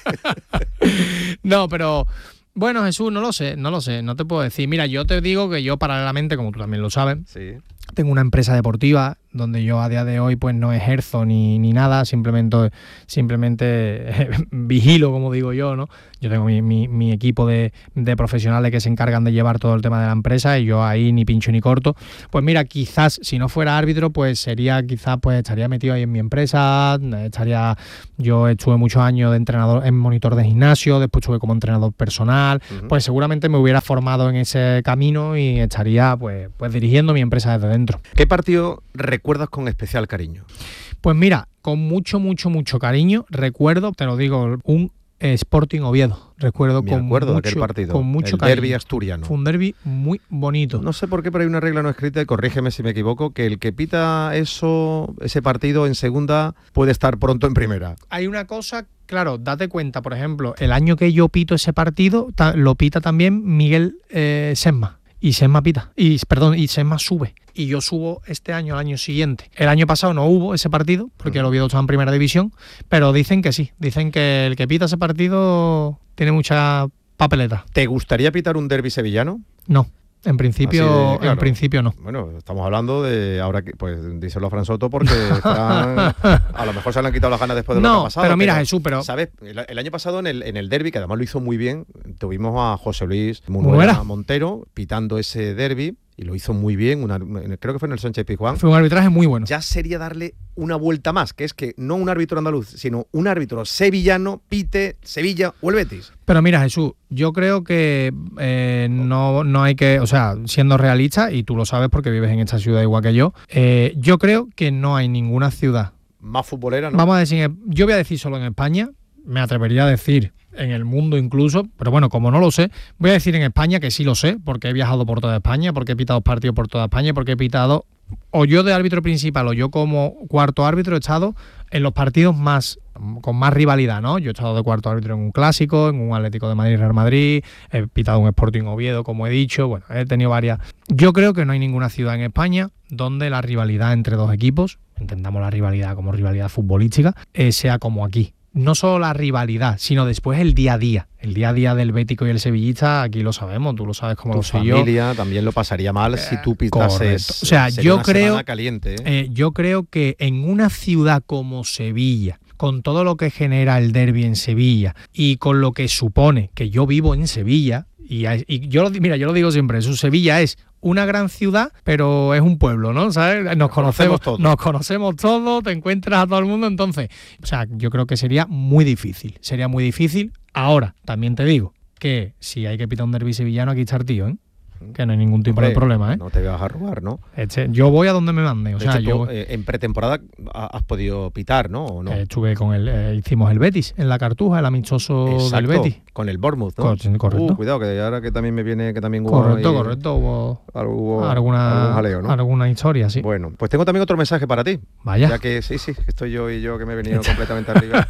No, pero... Bueno, Jesús, no lo sé, no lo sé, no te puedo decir. Mira, yo te digo que yo paralelamente, como tú también lo sabes, sí. tengo una empresa deportiva donde yo a día de hoy pues no ejerzo ni, ni nada, simplemente, simplemente eh, vigilo, como digo yo, ¿no? Yo tengo mi, mi, mi equipo de, de profesionales que se encargan de llevar todo el tema de la empresa y yo ahí ni pincho ni corto. Pues mira, quizás si no fuera árbitro, pues sería, quizás pues estaría metido ahí en mi empresa, estaría, yo estuve muchos años de entrenador, en monitor de gimnasio, después estuve como entrenador personal, uh-huh. Pues seguramente me hubiera formado en ese camino y estaría pues, pues dirigiendo mi empresa desde dentro. ¿Qué partido recuerdas con especial cariño? Pues mira, con mucho, mucho, mucho cariño, recuerdo, te lo digo, un Sporting Oviedo. Recuerdo Me con acuerdo mucho, de aquel partido, con mucho el cariño. derbi asturiano. Fue un derbi muy bonito. No sé por qué, pero hay una regla no escrita, y corrígeme si me equivoco, que el que pita eso, ese partido en segunda puede estar pronto en primera. Hay una cosa, claro, date cuenta, por ejemplo, el año que yo pito ese partido, ta, lo pita también Miguel eh, Sesma. Y Sesma pita, y perdón, y Sesma sube. Y yo subo este año al año siguiente. El año pasado no hubo ese partido, porque el Oviedo estaba en primera división, pero dicen que sí, dicen que el que pita ese partido tiene mucha papeleta. ¿Te gustaría pitar un derbi sevillano? No. En principio, de, claro. en principio no. Bueno, estamos hablando de ahora que, pues díselo a Fran Soto porque Fran, a lo mejor se le han quitado las ganas después de no, lo que ha pasado. Pero mira, pero, Jesús, pero ¿sabes? El, el año pasado en el, en el derbi, que además lo hizo muy bien, tuvimos a José Luis Munuera Montero pitando ese derbi. Y lo hizo muy bien, una, creo que fue en el Sánchez Pizjuán. Fue un arbitraje muy bueno. Ya sería darle una vuelta más, que es que no un árbitro andaluz, sino un árbitro sevillano pite Sevilla o el Betis. Pero mira, Jesús, yo creo que eh, no, no hay que, o sea, siendo realista, y tú lo sabes porque vives en esta ciudad igual que yo, eh, yo creo que no hay ninguna ciudad más futbolera, ¿no? Vamos a decir, yo voy a decir solo en España, me atrevería a decir en el mundo incluso, pero bueno, como no lo sé, voy a decir en España que sí lo sé, porque he viajado por toda España, porque he pitado partidos por toda España, porque he pitado, o yo de árbitro principal o yo como cuarto árbitro he estado en los partidos más con más rivalidad, ¿no? Yo he estado de cuarto árbitro en un clásico, en un Atlético de Madrid, Real Madrid, he pitado un Sporting Oviedo, como he dicho, bueno, he tenido varias. Yo creo que no hay ninguna ciudad en España donde la rivalidad entre dos equipos, entendamos la rivalidad como rivalidad futbolística, eh, sea como aquí. No solo la rivalidad, sino después el día a día. El día a día del bético y el sevillista, aquí lo sabemos, tú lo sabes como lo sé yo. Tu familia también lo pasaría mal eh, si tú pitases. O sea, yo una creo, caliente, ¿eh? Eh, yo creo que en una ciudad como Sevilla, con todo lo que genera el derbi en Sevilla y con lo que supone que yo vivo en Sevilla, y, y yo, mira, yo lo digo siempre, eso, Sevilla es una gran ciudad, pero es un pueblo, ¿no? ¿Sabes? Nos, nos conocemos todos. Nos conocemos todos, te encuentras a todo el mundo, entonces, o sea, yo creo que sería muy difícil, sería muy difícil. Ahora, también te digo que si hay que pitar un derbi sevillano, aquí está el tío, ¿eh? Que no hay ningún tipo Hombre, de problema, ¿eh? No te vas a robar, ¿no? Este, yo voy a donde me mande. O de sea, hecho, yo tú, eh, en pretemporada has podido pitar, ¿no? ¿O no? Eh, estuve con el, eh, hicimos el Betis en la Cartuja, el amistoso Exacto, del Betis. Con el Bournemouth, ¿no? Cor- correcto. Uh, cuidado, que ahora que también me viene, que también hubo Correcto, ahí, correcto. Hubo, hubo alguna, algún jaleo, ¿no? Alguna historia, sí. Bueno, pues tengo también otro mensaje para ti. Vaya. Ya que sí, sí, estoy yo y yo que me he venido completamente arriba.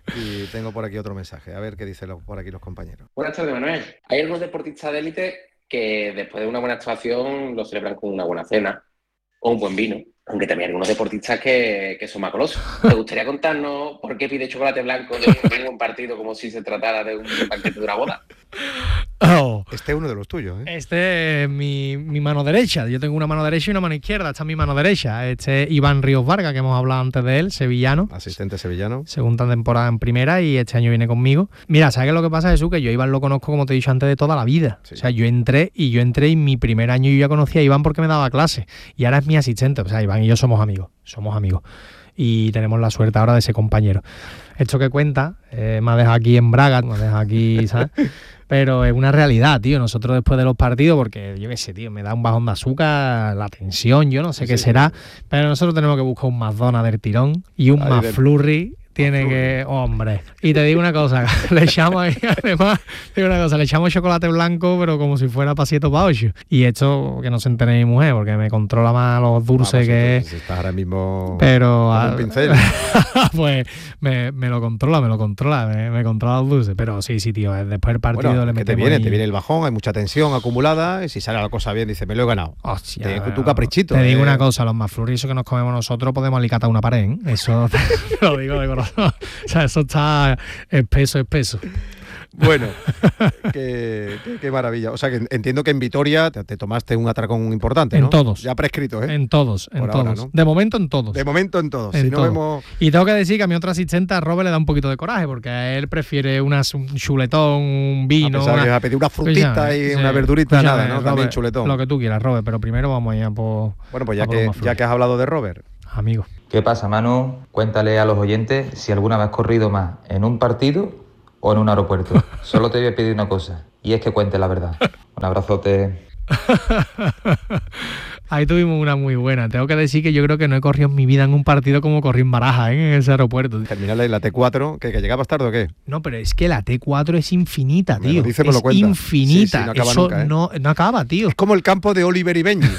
Y tengo por aquí otro mensaje. A ver qué dicen por aquí los compañeros. Buenas tardes, Manuel. Hay algunos deportistas de élite que después de una buena actuación lo celebran con una buena cena o un buen vino, aunque también hay algunos deportistas que, que son más golosos. ¿Te gustaría contarnos por qué pide chocolate blanco de un partido como si se tratara de un banquete de una boda? Oh. Este es uno de los tuyos, ¿eh? Este es mi, mi mano derecha. Yo tengo una mano derecha y una mano izquierda. Esta es mi mano derecha. Este es Iván Ríos Vargas, que hemos hablado antes de él, sevillano. Asistente sevillano. Segunda temporada en primera y este año viene conmigo. Mira, ¿sabes qué es lo que pasa, Jesús? Que yo a Iván lo conozco, como te he dicho antes, de toda la vida. Sí. O sea, yo entré y yo entré y mi primer año yo ya conocía a Iván porque me daba clase. Y ahora es mi asistente. O sea, Iván y yo somos amigos. Somos amigos. Y tenemos la suerte ahora de ser compañeros. Esto que cuenta, eh, me ha dejado aquí en Braga, me ha dejado aquí, ¿sabes? Pero es una realidad, tío. Nosotros después de los partidos, porque yo qué sé, tío, me da un bajón de azúcar, la tensión, yo no sé sí, qué sí, será, sí. Pero nosotros tenemos que buscar un McDonald's del tirón y un McFlurry, tiene que... Hombre. Y te digo una cosa, le echamos ahí, además, te digo una cosa, le echamos chocolate blanco, pero como si fuera pasito para ocho. Y esto, que no se entere mi mujer, porque me controla más los dulces. Vamos, que... Si estás ahora mismo pero, con un pincel. Pues me, me lo controla, me lo controla, me, me controla los dulces. Pero sí, sí, tío, después del partido bueno, le metemos... te viene, ahí... te viene el bajón, hay mucha tensión acumulada, y si sale la cosa bien, dice, me lo he ganado. Hostia, te, tu caprichito. Te eh. digo una cosa, los McFlurry que nos comemos nosotros podemos alicatar una pared, ¿eh? Eso te lo digo de corazón. O sea, eso está espeso, espeso. Bueno, qué, qué, qué maravilla. O sea, que entiendo que en Vitoria te, te tomaste un atracón importante, ¿no? En todos. Ya prescrito, ¿eh? En todos, en Por todos. Ahora, ¿no? De momento en todos. De momento en todos. En si no todo. vemos... Y tengo que decir que a mi otro asistente, a Robert, le da un poquito de coraje, porque a él prefiere unas, un chuletón, un vino... A una... que a pedir una frutita y sí, una verdurita, nada, ¿no? Robert, también chuletón. Lo que tú quieras, Robert, pero primero vamos allá por... Bueno, pues ya, que, ya que has hablado de Robert. Amigo. ¿Qué pasa, Manu? Cuéntale a los oyentes si alguna vez has corrido más en un partido o en un aeropuerto. Solo te voy a pedir una cosa, y es que cuentes la verdad. Un abrazote. Ahí tuvimos una muy buena. Tengo que decir que yo creo que no he corrido en mi vida en un partido como corrí en Barajas, ¿eh? En ese aeropuerto. Terminarle la T cuatro, ¿que, que llegabas tarde o qué? No, pero es que la T cuatro es infinita, tío. Me lo dice, me es lo cuenta. infinita. Sí, sí, no acaba Eso nunca, ¿eh? no, no acaba, tío. Es como el campo de Oliver y Benji.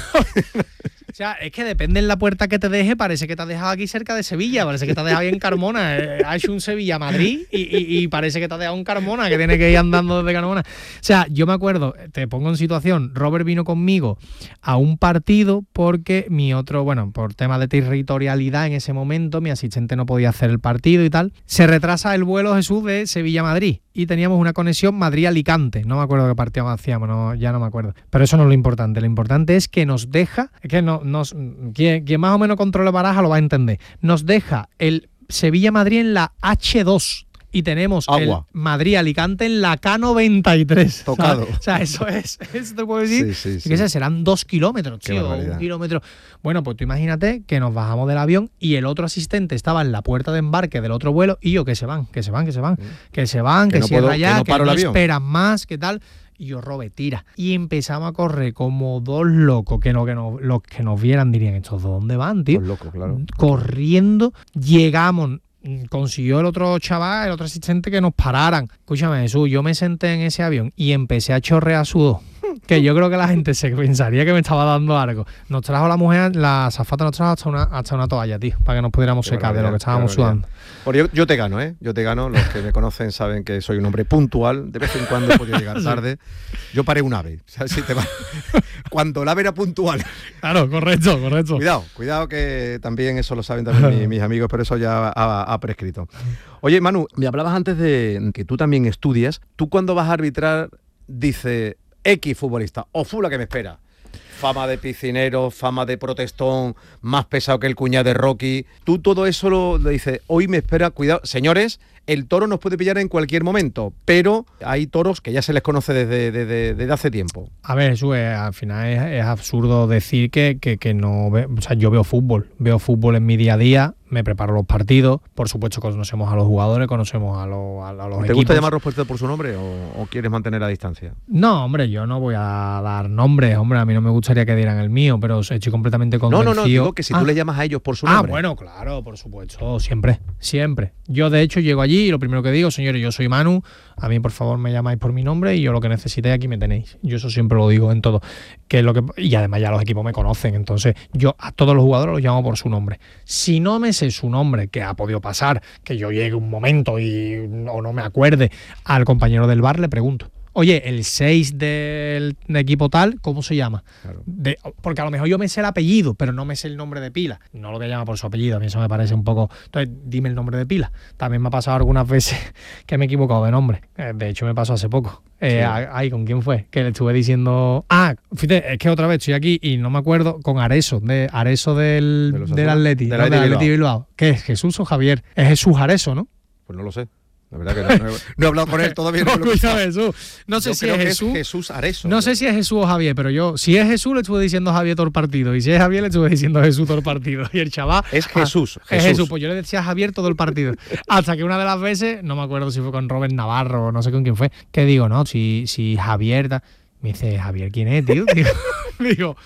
O sea, es que depende en la puerta que te deje, parece que te has dejado aquí cerca de Sevilla, parece que te has dejado ahí en Carmona. Eh, ha hecho un Sevilla-Madrid y, y, y parece que te has dejado en Carmona, que tiene que ir andando desde Carmona. O sea, yo me acuerdo, te pongo en situación, Robert vino conmigo a un partido porque mi otro, bueno, por tema de territorialidad en ese momento, mi asistente no podía hacer el partido y tal. Se retrasa el vuelo, Jesús, de Sevilla-Madrid y teníamos una conexión Madrid-Alicante. No me acuerdo qué partido hacíamos, no, ya no me acuerdo. Pero eso no es lo importante. Lo importante es que nos deja, es que no, nos, quien, quien más o menos controle Baraja lo va a entender. Nos deja el Sevilla-Madrid en la hache dos. Y tenemos Agua. El Madrid-Alicante en la K noventa y tres. Tocado. ¿Sabes? O sea, eso es, eso te puedo decir. Sí, sí, sí. Que sé, serán dos kilómetros, Qué tío, barbaridad. un kilómetro. Bueno, pues tú imagínate que nos bajamos del avión y el otro asistente estaba en la puerta de embarque del otro vuelo y yo, que se van, que se van, que se van, Mm. que se van, Que que, no cierra puedo- ya, que no que paro no el avión. esperan más, que tal. Y yo, Robe, tira. Y empezamos a correr como dos locos, que, no, que no, los que nos vieran dirían, ¿estos dónde van, tío? Pues loco, claro. Corriendo, llegamos, consiguió el otro chaval, el otro asistente que nos pararan. Escúchame, Jesús, yo me senté en ese avión y empecé a chorrear sudor, que yo creo que la gente se pensaría que me estaba dando algo. Nos trajo la mujer, la azafata nos trajo hasta una, hasta una toalla, tío, para que nos pudiéramos Qué secar de lo que barbaridad, estábamos qué barbaridad. sudando. Bueno, yo, yo te gano, ¿eh? Yo te gano. Los que me conocen saben que soy un hombre puntual. De vez en cuando he podido llegar tarde. Yo paré un ave. O sea, si te va... Cuando el ave era puntual. Claro, correcto, correcto. Cuidado, cuidado que también eso lo saben también mis, mis amigos, pero eso ya ha, ha prescrito. Oye, Manu, me hablabas antes de que tú también estudias. Tú cuando vas a arbitrar, dice X futbolista o fula que me espera. Fama de piscinero, fama de protestón, más pesado que el cuñado de Rocky. Tú todo eso lo, lo dices, hoy me espera, cuidado. Señores, el toro nos puede pillar en cualquier momento, pero hay toros que ya se les conoce desde, desde, desde hace tiempo. A ver, Jesús, eh, al final es, es absurdo decir que, que, que no... Ve, o sea, yo veo fútbol, veo fútbol en mi día a día, me preparo los partidos, por supuesto conocemos a los jugadores, conocemos a, lo, a, a los ¿Te equipos. gusta llamar respuesta por su nombre o, o quieres mantener la distancia? No, hombre, yo no voy a dar nombres, hombre, a mí no me gustaría que dieran el mío, pero estoy completamente No, convencido. no, no, digo que si ah, tú le llamas a ellos por su ah, nombre. bueno, claro, por supuesto, siempre, siempre. Yo, de hecho, llego allí y lo primero que digo, señores, yo soy Manu, a mí, por favor, me llamáis por mi nombre y yo lo que necesitéis aquí me tenéis. Yo eso siempre lo digo en todo. Que es lo que, y además ya los equipos me conocen, entonces yo a todos los jugadores los llamo por su nombre. Si no me sé su nombre, que ha podido pasar, que yo llegue un momento y o no me acuerde, al compañero del bar le pregunto, oye, el seis del de equipo tal, ¿cómo se llama? Claro. De, porque a lo mejor yo me sé el apellido, pero no me sé el nombre de pila. No lo que llama por su apellido, a mí eso me parece un poco... Entonces, dime el nombre de pila. También me ha pasado algunas veces que me he equivocado de nombre. Eh, de hecho, me pasó hace poco. Eh, Sí. a- Ay, ¿con quién fue? Que le estuve diciendo... Ah, fíjate, es que otra vez estoy aquí y no me acuerdo, con Areso, de Areso del, De los del Azules. Atleti. Del ¿no? Atleti Del Bilbao. Atleti Bilbao. ¿Qué es? ¿Jesús o Javier? Es Jesús Areso, ¿no? Pues no lo sé. La verdad que no, no, he, no he hablado con él todavía. No, lo he Escúchame, pensado. Jesús. No sé Yo si creo es que Jesús. Jesús Areso. No sé si es Jesús o Javier, pero yo, si es Jesús, le estuve diciendo Javier todo el partido. Y si es Javier, le estuve diciendo Jesús todo el partido. Y el chaval. Es Jesús, ah, Jesús. Es Jesús, pues yo le decía Javier todo el partido. Hasta que una de las veces, no me acuerdo si fue con Robert Navarro o no sé con quién fue, que digo, no, si, si Javier. Da, me dice, ¿Javier quién es, tío? Digo, digo,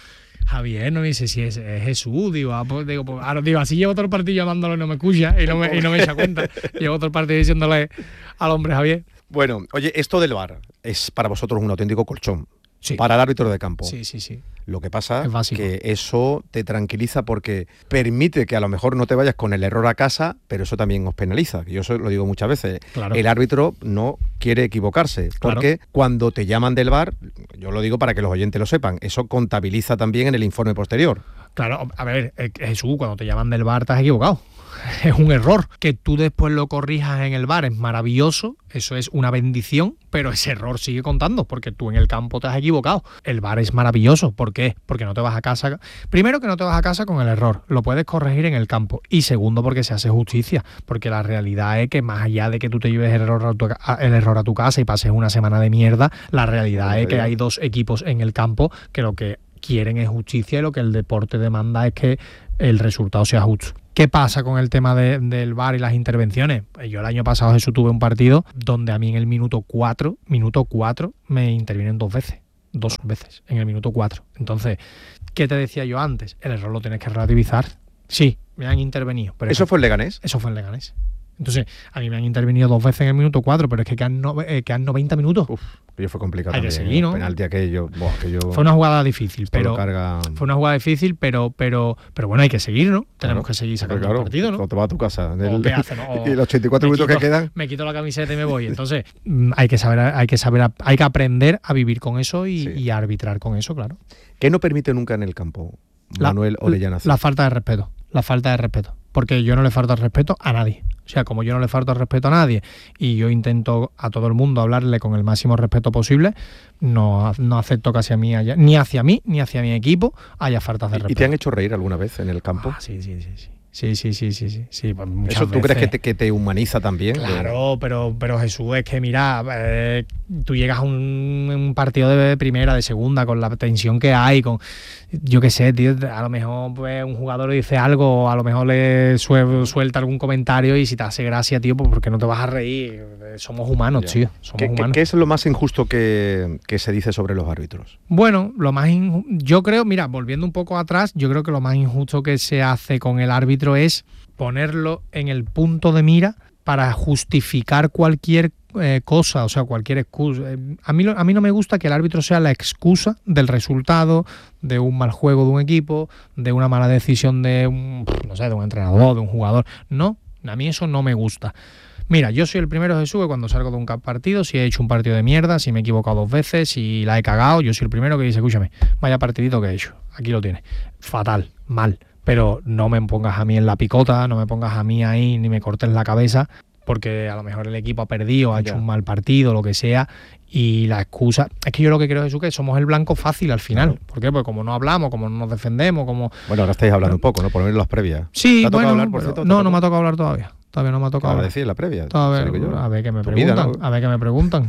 Javier no me dice si es, es Jesús, digo, ah, pues, digo, pues, ahora digo, así llevo todo el partido llamándolo y no me escucha y no me, y no me echa cuenta. Llevo todo el partido diciéndole al hombre Javier. Bueno, oye, esto del V A R es para vosotros un auténtico colchón. Sí. Para el árbitro de campo. Sí, sí, sí. Lo que pasa es es que eso te tranquiliza porque permite que a lo mejor no te vayas con el error a casa, pero eso también os penaliza. Yo eso lo digo muchas veces. Claro. El árbitro no quiere equivocarse, porque claro. cuando te llaman del V A R, yo lo digo para que los oyentes lo sepan, eso contabiliza también en el informe posterior. Claro, a ver, Jesús, cuando te llaman del V A R te has equivocado. Es un error. Que tú después lo corrijas en el V A R es maravilloso, eso es una bendición, pero ese error sigue contando porque tú en el campo te has equivocado. El V A R es maravilloso. ¿Por qué? Porque no te vas a casa... Primero, que no te vas a casa con el error, lo puedes corregir en el campo. Y segundo, porque se hace justicia, porque la realidad es que más allá de que tú te lleves el error a tu, el error a tu casa y pases una semana de mierda, la realidad es que hay dos equipos en el campo que lo que quieren es justicia y lo que el deporte demanda es que el resultado sea justo. ¿Qué pasa con el tema de, del V A R y las intervenciones? Yo el año pasado, Jesús, tuve un partido donde a mí en el minuto cuatro, minuto cuatro, me intervienen dos veces. Dos veces, en el minuto cuatro. Entonces, ¿qué te decía yo antes? El error lo tienes que relativizar. Sí, me han intervenido. Pero ¿Eso fue en Leganés? Eso fue en Leganés. Entonces, a mí me han intervenido dos veces en el minuto cuatro, pero es que quedan, no, eh, quedan noventa minutos. Uf, yo fue complicado Hay también. Que seguir, ¿no? Penalti aquello, buah, aquello... Fue una jugada difícil, pero carga... fue una jugada difícil, pero pero pero bueno, hay que seguir, ¿no? Tenemos claro, que seguir sacando claro, el partido, ¿no? O te vas a tu casa. ¿O del, qué hace, no? O y los ochenta y cuatro minutos quito, que quedan. Me quito la camiseta y me voy. Entonces, hay que saber, hay que saber, hay que aprender a vivir con eso y, sí. y a arbitrar con eso, claro. ¿Qué no permite nunca en el campo, Manuel la, Orellana? La falta de respeto, la falta de respeto. Porque yo no le falto el respeto a nadie. O sea, como yo no le falto el respeto a nadie y yo intento a todo el mundo hablarle con el máximo respeto posible, no, no acepto que hacia mí haya, ni hacia mí ni hacia mi equipo haya faltas de respeto. ¿Y te han hecho reír alguna vez en el campo? Ah, sí, sí, sí, sí. Sí, sí, sí, sí, sí. sí pues ¿Eso tú veces. crees que te, que te humaniza también? Claro, pero, pero Jesús, es que mira, eh, tú llegas a un, un partido de primera, de segunda, con la tensión que hay, con, yo qué sé, tío, a lo mejor pues, un jugador le dice algo, a lo mejor le suel, suelta algún comentario y si te hace gracia, tío, pues porque no te vas a reír. Somos humanos, ya. tío, somos ¿Qué, humanos. ¿Qué es lo más injusto que, que se dice sobre los árbitros? Bueno, lo más injusto, yo creo, mira, volviendo un poco atrás, yo creo que lo más injusto que se hace con el árbitro es ponerlo en el punto de mira para justificar cualquier eh, cosa, o sea, cualquier excusa. A mí, a mí no me gusta que el árbitro sea la excusa del resultado, de un mal juego de un equipo, de una mala decisión de un, no sé, de un entrenador, de un jugador. No, a mí eso no me gusta. Mira, yo soy el primero, Jesús, que cuando salgo de un partido, si he hecho un partido de mierda, si me he equivocado dos veces, si la he cagado, yo soy el primero que dice, escúchame, vaya partidito que he hecho, aquí lo tienes. Fatal, mal. Pero no me pongas a mí en la picota, no me pongas a mí ahí, ni me cortes la cabeza, porque a lo mejor el equipo ha perdido, ha hecho ya. un mal partido, lo que sea, y la excusa... Es que yo lo que creo, Jesús, que somos el blanco fácil al final. Claro. ¿Por qué? Porque como no hablamos, como no nos defendemos, como... Bueno, ahora estáis hablando un poco, ¿no? Por lo menos las previas. Sí, ¿Te ha bueno, hablar, por cierto? no, no me ha tocado hablar todavía. Todavía no me ha tocado hablar. decir la previa. A ver, yo. a ver qué me tu preguntan, vida, ¿no? a ver qué me preguntan.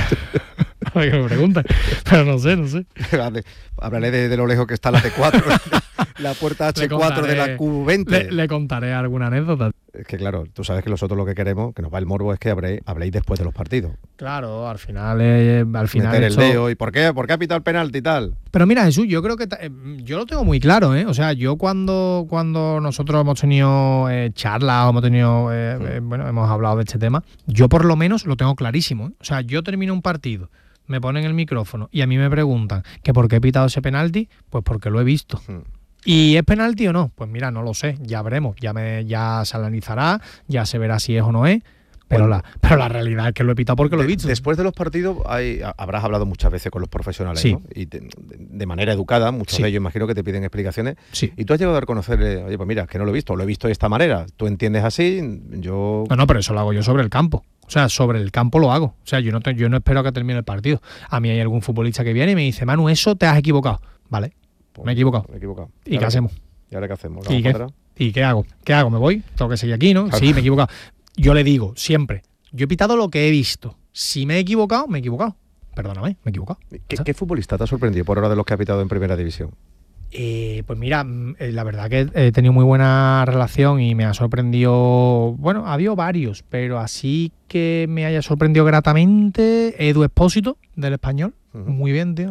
A ver qué me preguntan, pero no sé, no sé. Hablaré de, de lo lejos que está la T cuatro, la puerta H cuatro de la Q veinte. Le, le contaré alguna anécdota. Es que claro, tú sabes que nosotros lo que queremos, que nos va el morbo, es que habléis, habléis después de los partidos. Claro, al final... Eh, al final Meter esto... el dedo y ¿por qué? ¿Por qué ha pitado el penalti y tal? Pero mira, Jesús, yo creo que... Eh, yo lo tengo muy claro, ¿eh? O sea, yo cuando, cuando nosotros hemos tenido eh, charlas, hemos tenido... Eh, sí. eh, bueno, hemos hablado de este tema, yo por lo menos lo tengo clarísimo, ¿eh? O sea, yo termino un partido, me ponen el micrófono y a mí me preguntan que por qué he pitado ese penalti, pues porque lo he visto. Sí. ¿Y es penalti o no? Pues mira, no lo sé, ya veremos, ya me ya se analizará, ya se verá si es o no es, pero, bueno, la, pero la realidad es que lo he pitado porque de, lo he visto. Después de los partidos hay, habrás hablado muchas veces con los profesionales, sí. ¿no? Y de, de manera educada, muchos sí. de ellos imagino que te piden explicaciones. Sí. Y tú has llegado a reconocerle, oye, pues mira, que no lo he visto, lo he visto de esta manera, tú entiendes así, yo... No, no, pero eso lo hago yo sobre el campo. O sea, sobre el campo lo hago. O sea, yo no, te, yo no espero a que termine el partido. A mí hay algún futbolista que viene y me dice, Manu, eso te has equivocado. Vale, pues me he equivocado. Me he equivocado. ¿Y qué hacemos? ¿Y ahora qué hacemos? ¿Y qué? ¿Y qué hago? ¿Qué hago? ¿Me voy? ¿Tengo que seguir aquí, no? Claro. Sí, me he equivocado. Yo le digo, siempre, yo he pitado lo que he visto. Si me he equivocado, me he equivocado. Perdóname, me he equivocado. ¿Qué, ¿qué futbolista te ha sorprendido por ahora de los que ha pitado en Primera División? Eh, pues mira, la verdad que he tenido muy buena relación y me ha sorprendido, bueno, ha habido varios, pero así que me haya sorprendido gratamente, Edu Expósito, del Español, uh-huh. muy bien, tío,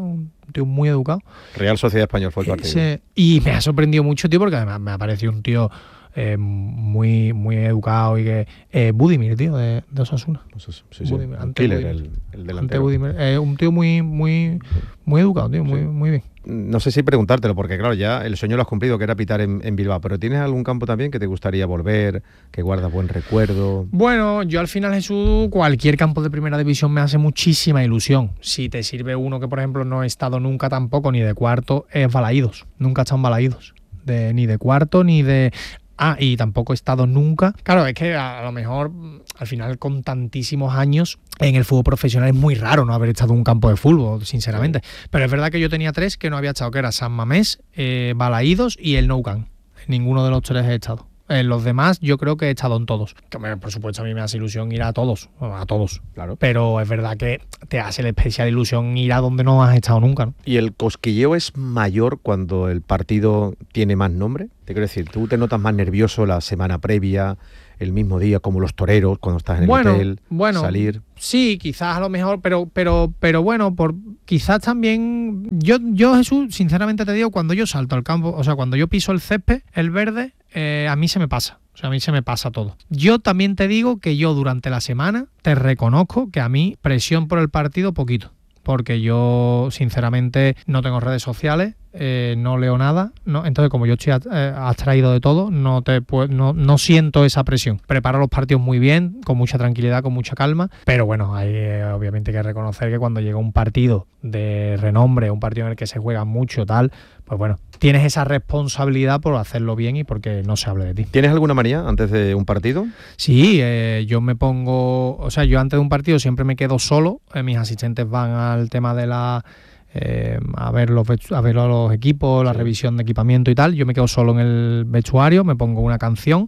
un tío muy educado. Real Sociedad Español fue el partido. Ese, y me ha sorprendido mucho, tío, porque además me ha parecido un tío eh, muy muy educado y que... Eh, Budimir, tío, de, de Osasuna. Sí, sí, sí. Budimir, El ante killer, Budimir. el, el Ante delantero. Budimir. Eh, un tío muy muy muy educado, tío, muy, Sí. muy bien. No sé si preguntártelo, porque claro, ya el sueño lo has cumplido, que era pitar en, en Bilbao, pero ¿tienes algún campo también que te gustaría volver, que guardas buen recuerdo? Bueno, yo al final, Jesús, cualquier campo de primera división me hace muchísima ilusión. Si te sirve uno que, por ejemplo, no he estado nunca tampoco, ni de cuarto, es Balaídos. Nunca he estado en Balaídos. De, ni de cuarto, ni de... Ah, y tampoco he estado nunca... Claro, es que a, a lo mejor, al final, con tantísimos años, en el fútbol profesional es muy raro no haber estado en un campo de fútbol, sinceramente. Sí. Pero es verdad que yo tenía tres que no había estado, que era San Mamés, eh, Balaídos y el Nou Camp. Ninguno de los tres he estado. En los demás yo creo que he estado en todos. Que por supuesto a mí me hace ilusión ir a todos, a todos. Claro. Pero es verdad que te hace la especial ilusión ir a donde no has estado nunca, ¿no? ¿Y el cosquilleo es mayor cuando el partido tiene más nombre? Te quiero decir, ¿tú te notas más nervioso la semana previa, el mismo día, como los toreros, cuando estás en el bueno, hotel, bueno, salir? Sí, quizás a lo mejor, pero pero pero bueno, por quizás también... Yo, yo Jesús, sinceramente te digo, cuando yo salto al campo, o sea, cuando yo piso el césped, el verde... Eh, a mí se me pasa, o sea, a mí se me pasa todo. Yo también te digo que yo durante la semana te reconozco que a mí presión por el partido poquito, porque yo sinceramente no tengo redes sociales, eh, no leo nada, ¿no? Entonces como yo estoy eh, abstraído de todo, no, te no, no siento esa presión. Preparo los partidos muy bien, con mucha tranquilidad, con mucha calma, pero bueno, hay eh, obviamente que reconocer que cuando llega un partido de renombre, un partido en el que se juega mucho, tal, pues bueno, tienes esa responsabilidad por hacerlo bien y porque no se hable de ti. ¿Tienes alguna manía antes de un partido? Sí, eh, yo me pongo, o sea, yo antes de un partido siempre me quedo solo, eh, mis asistentes van al tema de la... Eh, a ver los a ver los equipos, la sí. revisión de equipamiento y tal. Yo me quedo solo en el vestuario, me pongo una canción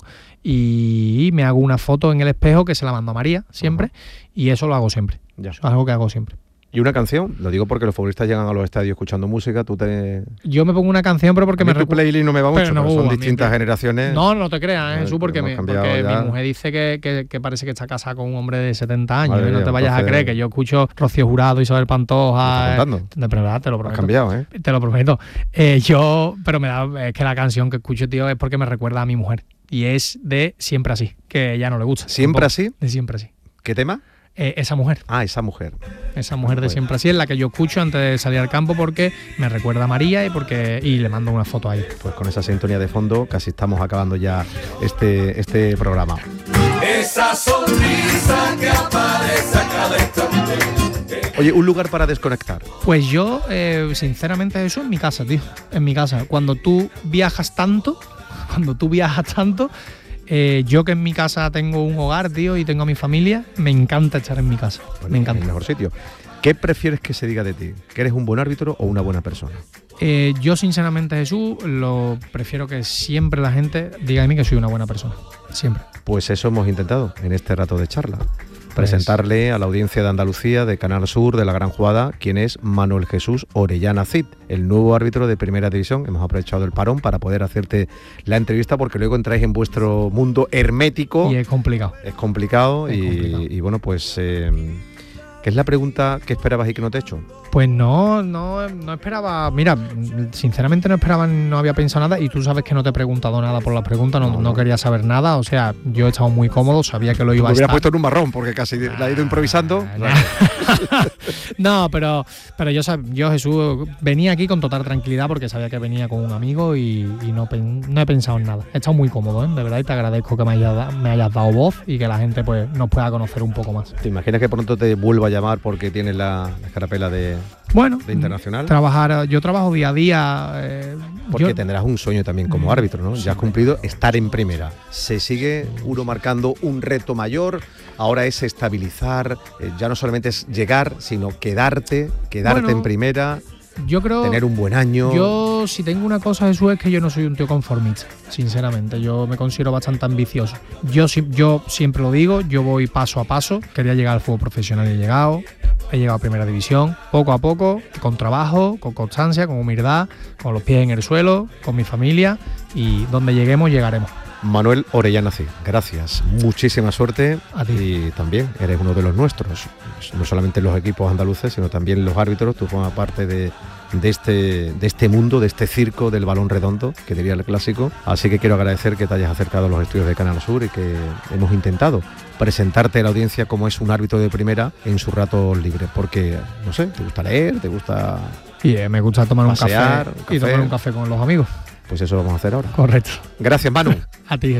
y me hago una foto en el espejo que se la mando a María siempre. Uh-huh. Y eso lo hago siempre. Ya. Eso es algo que hago siempre. ¿Y una canción? Lo digo porque los futbolistas llegan a los estadios escuchando música, tú te... Yo me pongo una canción, pero porque a me... tu recu... playlist no me va mucho, pero no, pero son uh, distintas mí, generaciones... No, no te creas, ¿eh, Jesús, porque, me, porque mi mujer dice que, que, que parece que está casada con un hombre de setenta años. Madre y no mía, te vayas entonces... a creer que yo escucho Rocío Jurado, Isabel Pantoja... ¿Estás eh, de verdad, te lo prometo. Has cambiado, ¿eh? Te lo prometo. Eh, yo... Pero me da... Es que la canción que escucho, tío, es porque me recuerda a mi mujer. Y es de Siempre Así, que ella no le gusta. ¿Siempre Así? De Siempre Así. ¿Qué tema? Eh, esa mujer. Ah, esa mujer. Esa mujer de Siempre Así es la que yo escucho antes de salir al campo porque me recuerda a María y porque y le mando una foto a ella. Pues con esa sintonía de fondo casi estamos acabando ya este, este programa. Esa sonrisa que aparece a cada instante. Oye, ¿un lugar para desconectar? Pues yo, eh, sinceramente, eso en mi casa, tío. En mi casa. Cuando tú viajas tanto, cuando tú viajas tanto... Eh, yo que en mi casa tengo un hogar, tío, y tengo a mi familia, me encanta estar en mi casa. Bueno, me encanta. Es el mejor sitio. ¿Qué prefieres que se diga de ti? ¿Que eres un buen árbitro o una buena persona? Eh, yo, sinceramente, Jesús, lo prefiero que siempre la gente diga de mí que soy una buena persona. Siempre. Pues eso hemos intentado en este rato de charla. Presentarle a la audiencia de Andalucía, de Canal Sur, de La Gran Jugada, quien es Manuel Jesús Orellana Cid, el nuevo árbitro de Primera División. Hemos aprovechado el parón para poder hacerte la entrevista porque luego entráis en vuestro mundo hermético. Y es complicado. Es complicado, es y, complicado. y bueno, pues... Eh, ¿qué es la pregunta que esperabas y que no te he hecho? Pues no, no, no esperaba, mira, sinceramente no esperaba, no había pensado nada y tú sabes que no te he preguntado nada por la pregunta, no, no, no quería saber nada, o sea, yo he estado muy cómodo, sabía que lo iba a estar. Me hubiera puesto en un marrón porque casi ah, la he ido improvisando. Nah. No, pero, pero yo, yo, Jesús, venía aquí con total tranquilidad porque sabía que venía con un amigo y, y no, no he pensado en nada. He estado muy cómodo, ¿eh? De verdad, y te agradezco que me hayas, me hayas dado voz y que la gente pues nos pueda conocer un poco más. ¿Te imaginas que pronto te vuelva a llamar porque tienes la, la escarapela de, bueno, de internacional? Trabajar, yo trabajo día a día. Eh, porque yo, tendrás un sueño también como árbitro, ¿no? Sí. Ya has cumplido estar en primera. Se sigue uno marcando un reto mayor. Ahora es estabilizar, eh, ya no solamente es llegar, sino quedarte, quedarte bueno, en primera. Yo creo, tener un buen año. Yo, si tengo una cosa, Jesús, es que yo no soy un tío conformista, sinceramente. Yo me considero bastante ambicioso. Yo, yo siempre lo digo, yo voy paso a paso. Quería llegar al fútbol profesional y he llegado. He llegado a Primera División, poco a poco, con trabajo, con constancia, con humildad, con los pies en el suelo, con mi familia, y donde lleguemos, llegaremos. Manuel Orellana Cid, gracias, muchísima suerte. A ti. Y también eres uno de los nuestros, no solamente los equipos andaluces, sino también los árbitros. Tú formas parte de, de este, de este mundo, de este circo del balón redondo, que diría el clásico. Así que quiero agradecer que te hayas acercado a los estudios de Canal Sur y que hemos intentado presentarte a la audiencia como es un árbitro de primera en su rato libre, porque, no sé, te gusta leer, te gusta... Y eh, me gusta tomar pasear, un, café un café y tomar un café con los amigos. Pues eso lo vamos a hacer ahora. Correcto. Gracias, Manu. A ti.